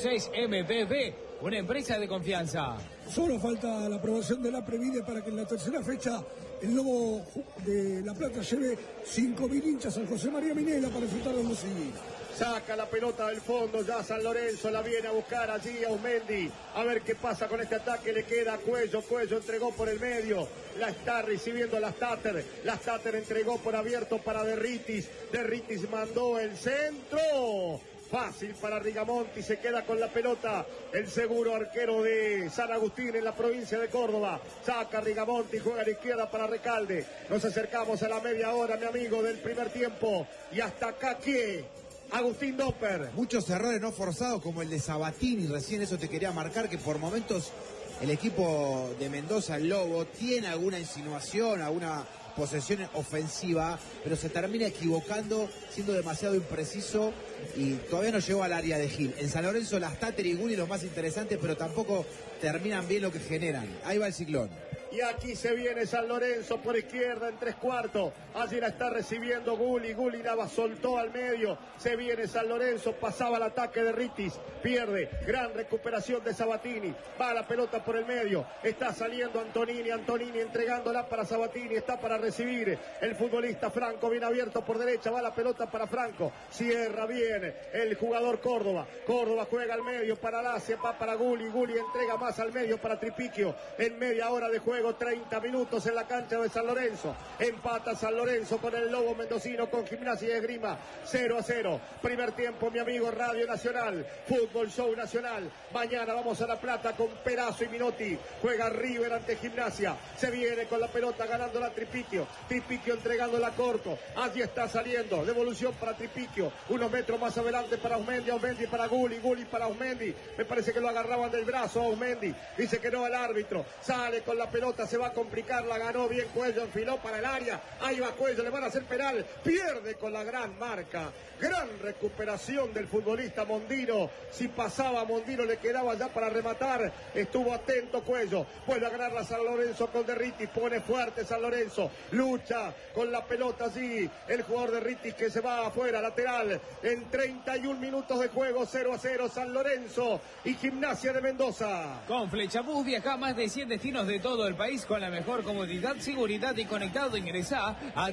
MPP, una empresa de confianza. Solo falta la aprobación de la Previde para que en la tercera fecha el Lobo de La Plata lleve 5.000 hinchas al José María Minela para disfrutar de los civiles. Saca la pelota del fondo, ya San Lorenzo la viene a buscar allí Ausmendi. A ver qué pasa con este ataque, le queda Cuello entregó por el medio. La está recibiendo Lastater. Lastater entregó por abierto para Derritis. Derritis mandó el centro. Fácil para Rigamonti, se queda con la pelota el seguro arquero de San Agustín en la provincia de Córdoba. Saca Rigamonti, juega a la izquierda para Recalde. Nos acercamos a la media hora, mi amigo, del primer tiempo. Y hasta acá, ¿qué? Agustín Doper. Muchos errores no forzados, como el de Sabatini, recién eso te quería marcar, que por momentos el equipo de Mendoza, el Lobo, tiene alguna insinuación, alguna posesión ofensiva, pero se termina equivocando, siendo demasiado impreciso, y todavía no llegó al área de Gil. En San Lorenzo, Lastater y Gulli los más interesantes, pero tampoco terminan bien lo que generan. Ahí va el ciclón. Y aquí se viene San Lorenzo por izquierda en 3/4. Allí la está recibiendo Gulli. Gulli la soltó al medio. Se viene San Lorenzo. Pasaba el ataque de Ritis. Pierde. Gran recuperación de Sabatini. Va la pelota por el medio. Está saliendo Antonini. Antonini entregándola para Sabatini. Está para recibir el futbolista Franco. Bien abierto por derecha. Va la pelota para Franco. Cierra bien el jugador Córdoba. Córdoba juega al medio para Lacia. Va para Gulli. Gulli entrega más al medio para Tripiquio. En media hora de juego. 30 minutos en la cancha de San Lorenzo. Empata San Lorenzo con el Lobo mendocino, con Gimnasia y Esgrima. 0-0. Primer tiempo, mi amigo. Radio Nacional, Fútbol Show Nacional. Mañana vamos a La Plata con Perazo y Minotti. Juega River ante Gimnasia. Se viene con la pelota ganando la Tripiquio. Tripiquio entregándola corto. Allí está saliendo. Devolución para Tripiquio. Unos metros más adelante para Ausmendi. Ausmendi para Gulli. Gulli para Ausmendi. Me parece que lo agarraban del brazo a Ausmendi. Dice que no al árbitro. Sale con la pelota. Se va a complicar, la ganó bien Cuello, enfiló para el área, ahí va Cuello, le van a hacer penal, pierde con la gran marca, gran recuperación del futbolista Mondino. Si pasaba Mondino le quedaba ya para rematar, estuvo atento Cuello, vuelve a ganar la San Lorenzo con Derritis, pone fuerte San Lorenzo, lucha con la pelota allí, el jugador Derritis que se va afuera, lateral, en 31 minutos de juego, 0-0 San Lorenzo y Gimnasia de Mendoza. Con Flechabús viaja a más de 100 destinos de todo el país con la mejor comodidad, seguridad y conectado. Ingresá a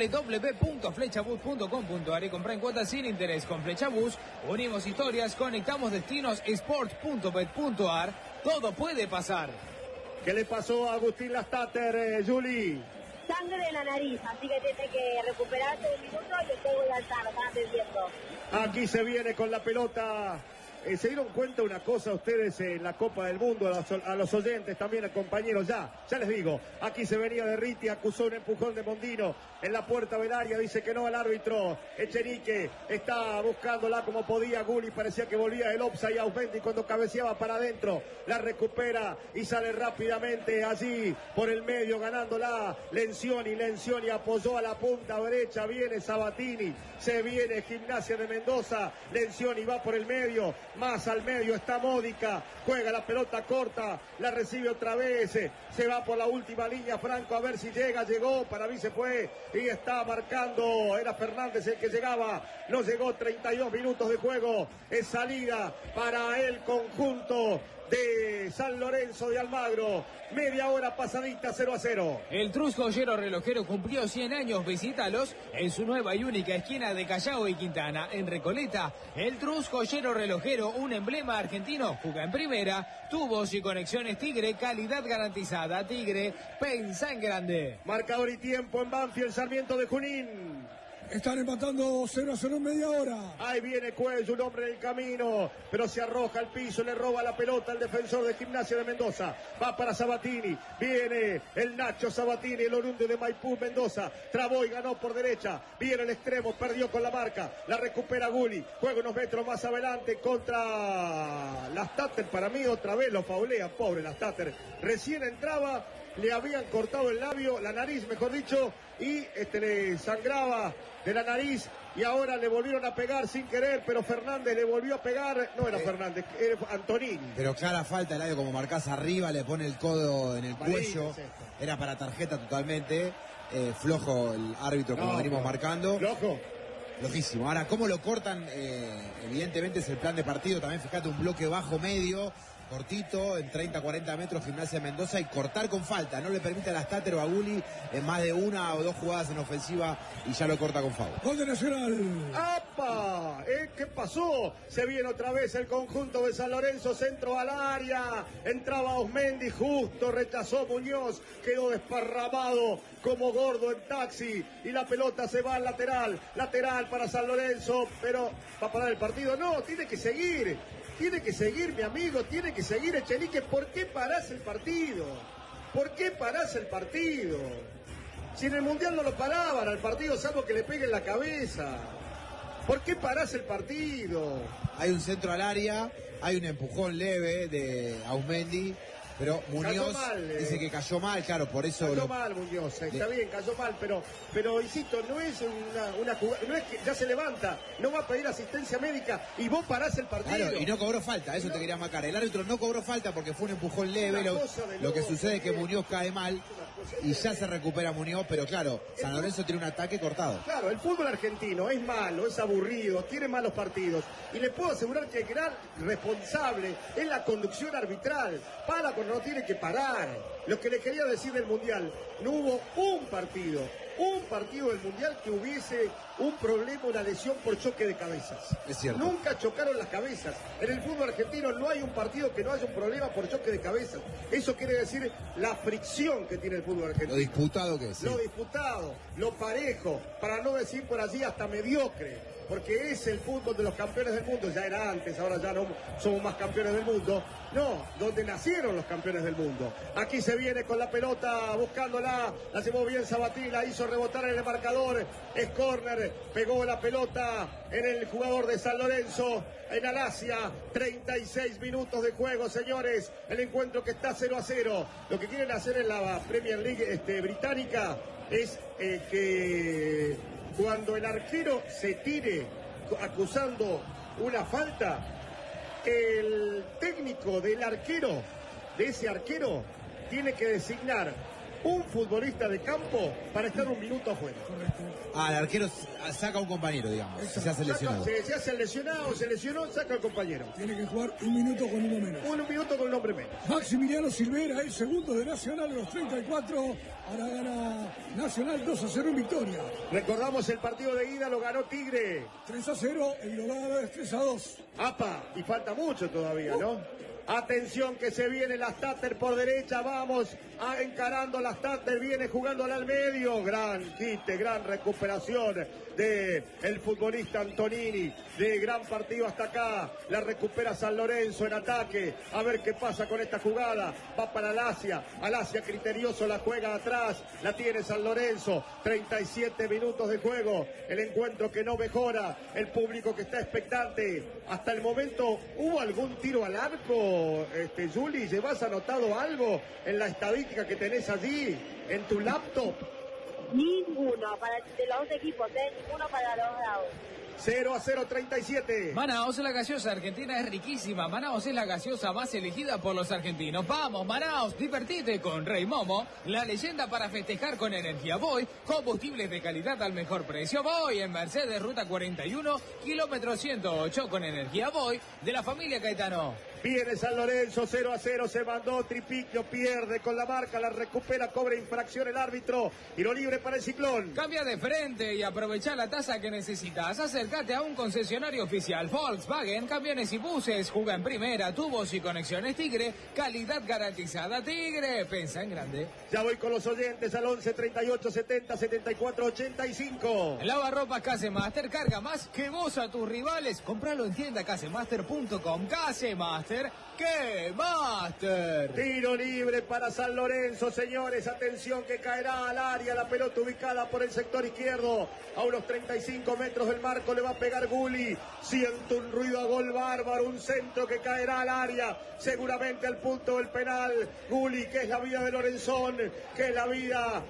www.flechabus.com.ar y comprá en cuotas sin interés. Con Flechabus unimos historias, conectamos destinos. Sport.bet.ar. Todo puede pasar. ¿Qué le pasó a Agustín Lastater, Juli? Sangre en la nariz, así que tiene que recuperarse un minuto y después voy a alzar, están atendiendo. Aquí se viene con la pelota se dieron cuenta una cosa ustedes en la Copa del Mundo, a los oyentes también, a compañeros, ya les digo, aquí se venía de Riti, acusó un empujón de Mondino en la puerta del área, dice que no al árbitro. Echenique está buscándola como podía, Gulli parecía que volvía el offside, Ausmendi cuando cabeceaba para adentro, la recupera y sale rápidamente allí por el medio ganándola Lencioni apoyó a la punta derecha, viene Sabatini, se viene Gimnasia de Mendoza, Lencioni va por el medio, más al medio está Módica, juega la pelota corta, la recibe otra vez, se va por la última línea Franco a ver si llegó, para mí se fue y está marcando, era Fernández el que llegaba, no llegó, 32 minutos de juego, es salida para el conjunto de San Lorenzo de Almagro, media hora pasadita, 0-0. El Trus Joyero Relojero cumplió 100 años, visítalos en su nueva y única esquina de Callao y Quintana, en Recoleta. El Trus Joyero Relojero, un emblema argentino, juega en primera, tubos y conexiones Tigre, calidad garantizada. Tigre, pensa en grande. Marcador y tiempo en Banfield, Sarmiento de Junín. Están empatando 0-0 en media hora. Ahí viene Cuello, un hombre en el camino, pero se arroja al piso, le roba la pelota al defensor de Gimnasia de Mendoza. Va para Sabatini, viene el Nacho Sabatini, el oriundo de Maipú, Mendoza. Trabó y ganó por derecha, viene el extremo, perdió con la marca, la recupera Gulli. Juega unos metros más adelante contra Lastater, para mí otra vez lo faulea, pobre Lastater. Recién entraba, le habían cortado el labio, la nariz mejor dicho, y le sangraba de la nariz y ahora le volvieron a pegar sin querer, pero Fernández le volvió a pegar, no era Fernández, era Antonini. Pero clara falta, Eladio, como marcás arriba, le pone el codo en el cuello, era para tarjeta totalmente, flojo el árbitro como venimos marcando. Flojo. Flojísimo. Ahora, ¿cómo lo cortan? Evidentemente es el plan de partido, también fíjate un bloque bajo medio, cortito, en 30-40 metros Gimnasia de Mendoza y cortar con falta, no le permite a Lastater o a Gulli en más de una o dos jugadas en ofensiva y ya lo corta con foul. Gol de Nacional. ¡Apa! ¿Qué pasó? Se viene otra vez el conjunto de San Lorenzo, centro al área, entraba Ausmendi, justo rechazó Muñoz, quedó desparramado como gordo en taxi y la pelota se va al lateral para San Lorenzo, pero ¿va a parar el partido? No, tiene que seguir, mi amigo, tiene que seguir Echenique. ¿Por qué parás el partido? ¿Por qué parás el partido? Si en el Mundial no lo paraban al partido, salvo que le peguen la cabeza. ¿Por qué parás el partido? Hay un centro al área, hay un empujón leve de Ausmendi, pero Muñoz dice que cayó mal, claro, por eso... Cayó mal Muñoz, está bien, cayó mal, pero insisto, no es una jugada, no es que ya se levanta, no va a pedir asistencia médica y vos parás el partido. Claro, y no cobró falta, eso te quería marcar. El árbitro no cobró falta porque fue un empujón leve, lo que sucede es que Muñoz cae mal y ya se recupera Muñoz, pero claro, San Lorenzo tiene un ataque cortado. Claro, el fútbol argentino es malo, es aburrido, tiene malos partidos y le puedo asegurar que el gran responsable es la conducción arbitral. Para cuando no tiene que parar. Lo que le quería decir del Mundial, no hubo un partido del Mundial que hubiese un problema, una lesión por choque de cabezas. Es cierto. Nunca chocaron las cabezas. En el fútbol argentino no hay un partido que no haya un problema por choque de cabezas. Eso quiere decir la fricción que tiene el fútbol argentino. Lo disputado que es. Lo disputado, lo parejo, para no decir por allí hasta mediocre. Porque es el fútbol de los campeones del mundo, ya era antes, ahora ya no somos más campeones del mundo. No, donde nacieron los campeones del mundo. Aquí se viene con la pelota, buscándola, la llevó bien Sabatini, la hizo rebotar en el marcador, es córner, pegó la pelota en el jugador de San Lorenzo, en Alasia, 36 minutos de juego, señores, el encuentro que está 0-0. Lo que quieren hacer en la Premier League británica es que... cuando el arquero se tire acusando una falta, el técnico del arquero, de ese arquero, tiene que designar un futbolista de campo para estar un minuto afuera. Ah, el arquero saca a un compañero, digamos, si se hace lesionado. Se hace lesionado, se lesionó, saca al compañero. Tiene que jugar un minuto con uno menos. Un minuto con un hombre menos. Maximiliano Silvera, el segundo de Nacional a los 34. Ahora gana Nacional 2-0 en victoria. Recordamos el partido de ida, lo ganó Tigre. 3-0, el global es 3-2. ¡Apa! Y falta mucho todavía, ¿no? Atención que se viene la Stater por derecha, vamos encarando la Stater, viene jugándola al medio. Gran quite, gran recuperación de el futbolista Antonini, de gran partido hasta acá. La recupera San Lorenzo en ataque. A ver qué pasa con esta jugada. Va para Alasia criterioso, la juega atrás, la tiene San Lorenzo. 37 minutos de juego, el encuentro que no mejora, el público que está expectante. Hasta el momento, ¿hubo algún tiro al arco, Juli? ¿Llevas anotado algo en la estadística que tenés allí, en tu laptop? Ninguno para de los dos equipos, ninguno para los lados. 0-0, 37. Manaos, la gaseosa argentina es riquísima. Manaos es la gaseosa más elegida por los argentinos. Vamos, Manaos, divertite con Rey Momo, la leyenda para festejar con energía. Voy, combustibles de calidad al mejor precio. Voy en Mercedes, ruta 41, kilómetro 108, con energía Voy, de la familia Caetano. Viene San Lorenzo, 0-0, se mandó Tripiquio, pierde con la marca, la recupera, cobra infracción el árbitro, tiro libre para el Ciclón. Cambia de frente y aprovecha la tasa que necesitas. Acércate a un concesionario oficial Volkswagen, camiones y buses, juega en primera, tubos y conexiones Tigre, calidad garantizada Tigre, pensa en grande. Ya voy con los oyentes al 11 38 70 74 85. Lavarropas Casemaster, carga más que vos a tus rivales. Compralo en tienda casemaster.com. Casemaster, ¡qué Master! Tiro libre para San Lorenzo, señores. Atención que caerá al área. La pelota ubicada por el sector izquierdo. A unos 35 metros del marco le va a pegar Gulli. Siento un ruido a gol bárbaro. Un centro que caerá al área. Seguramente al punto del penal. Gulli, que es la vida de Lorenzón. Que es la vida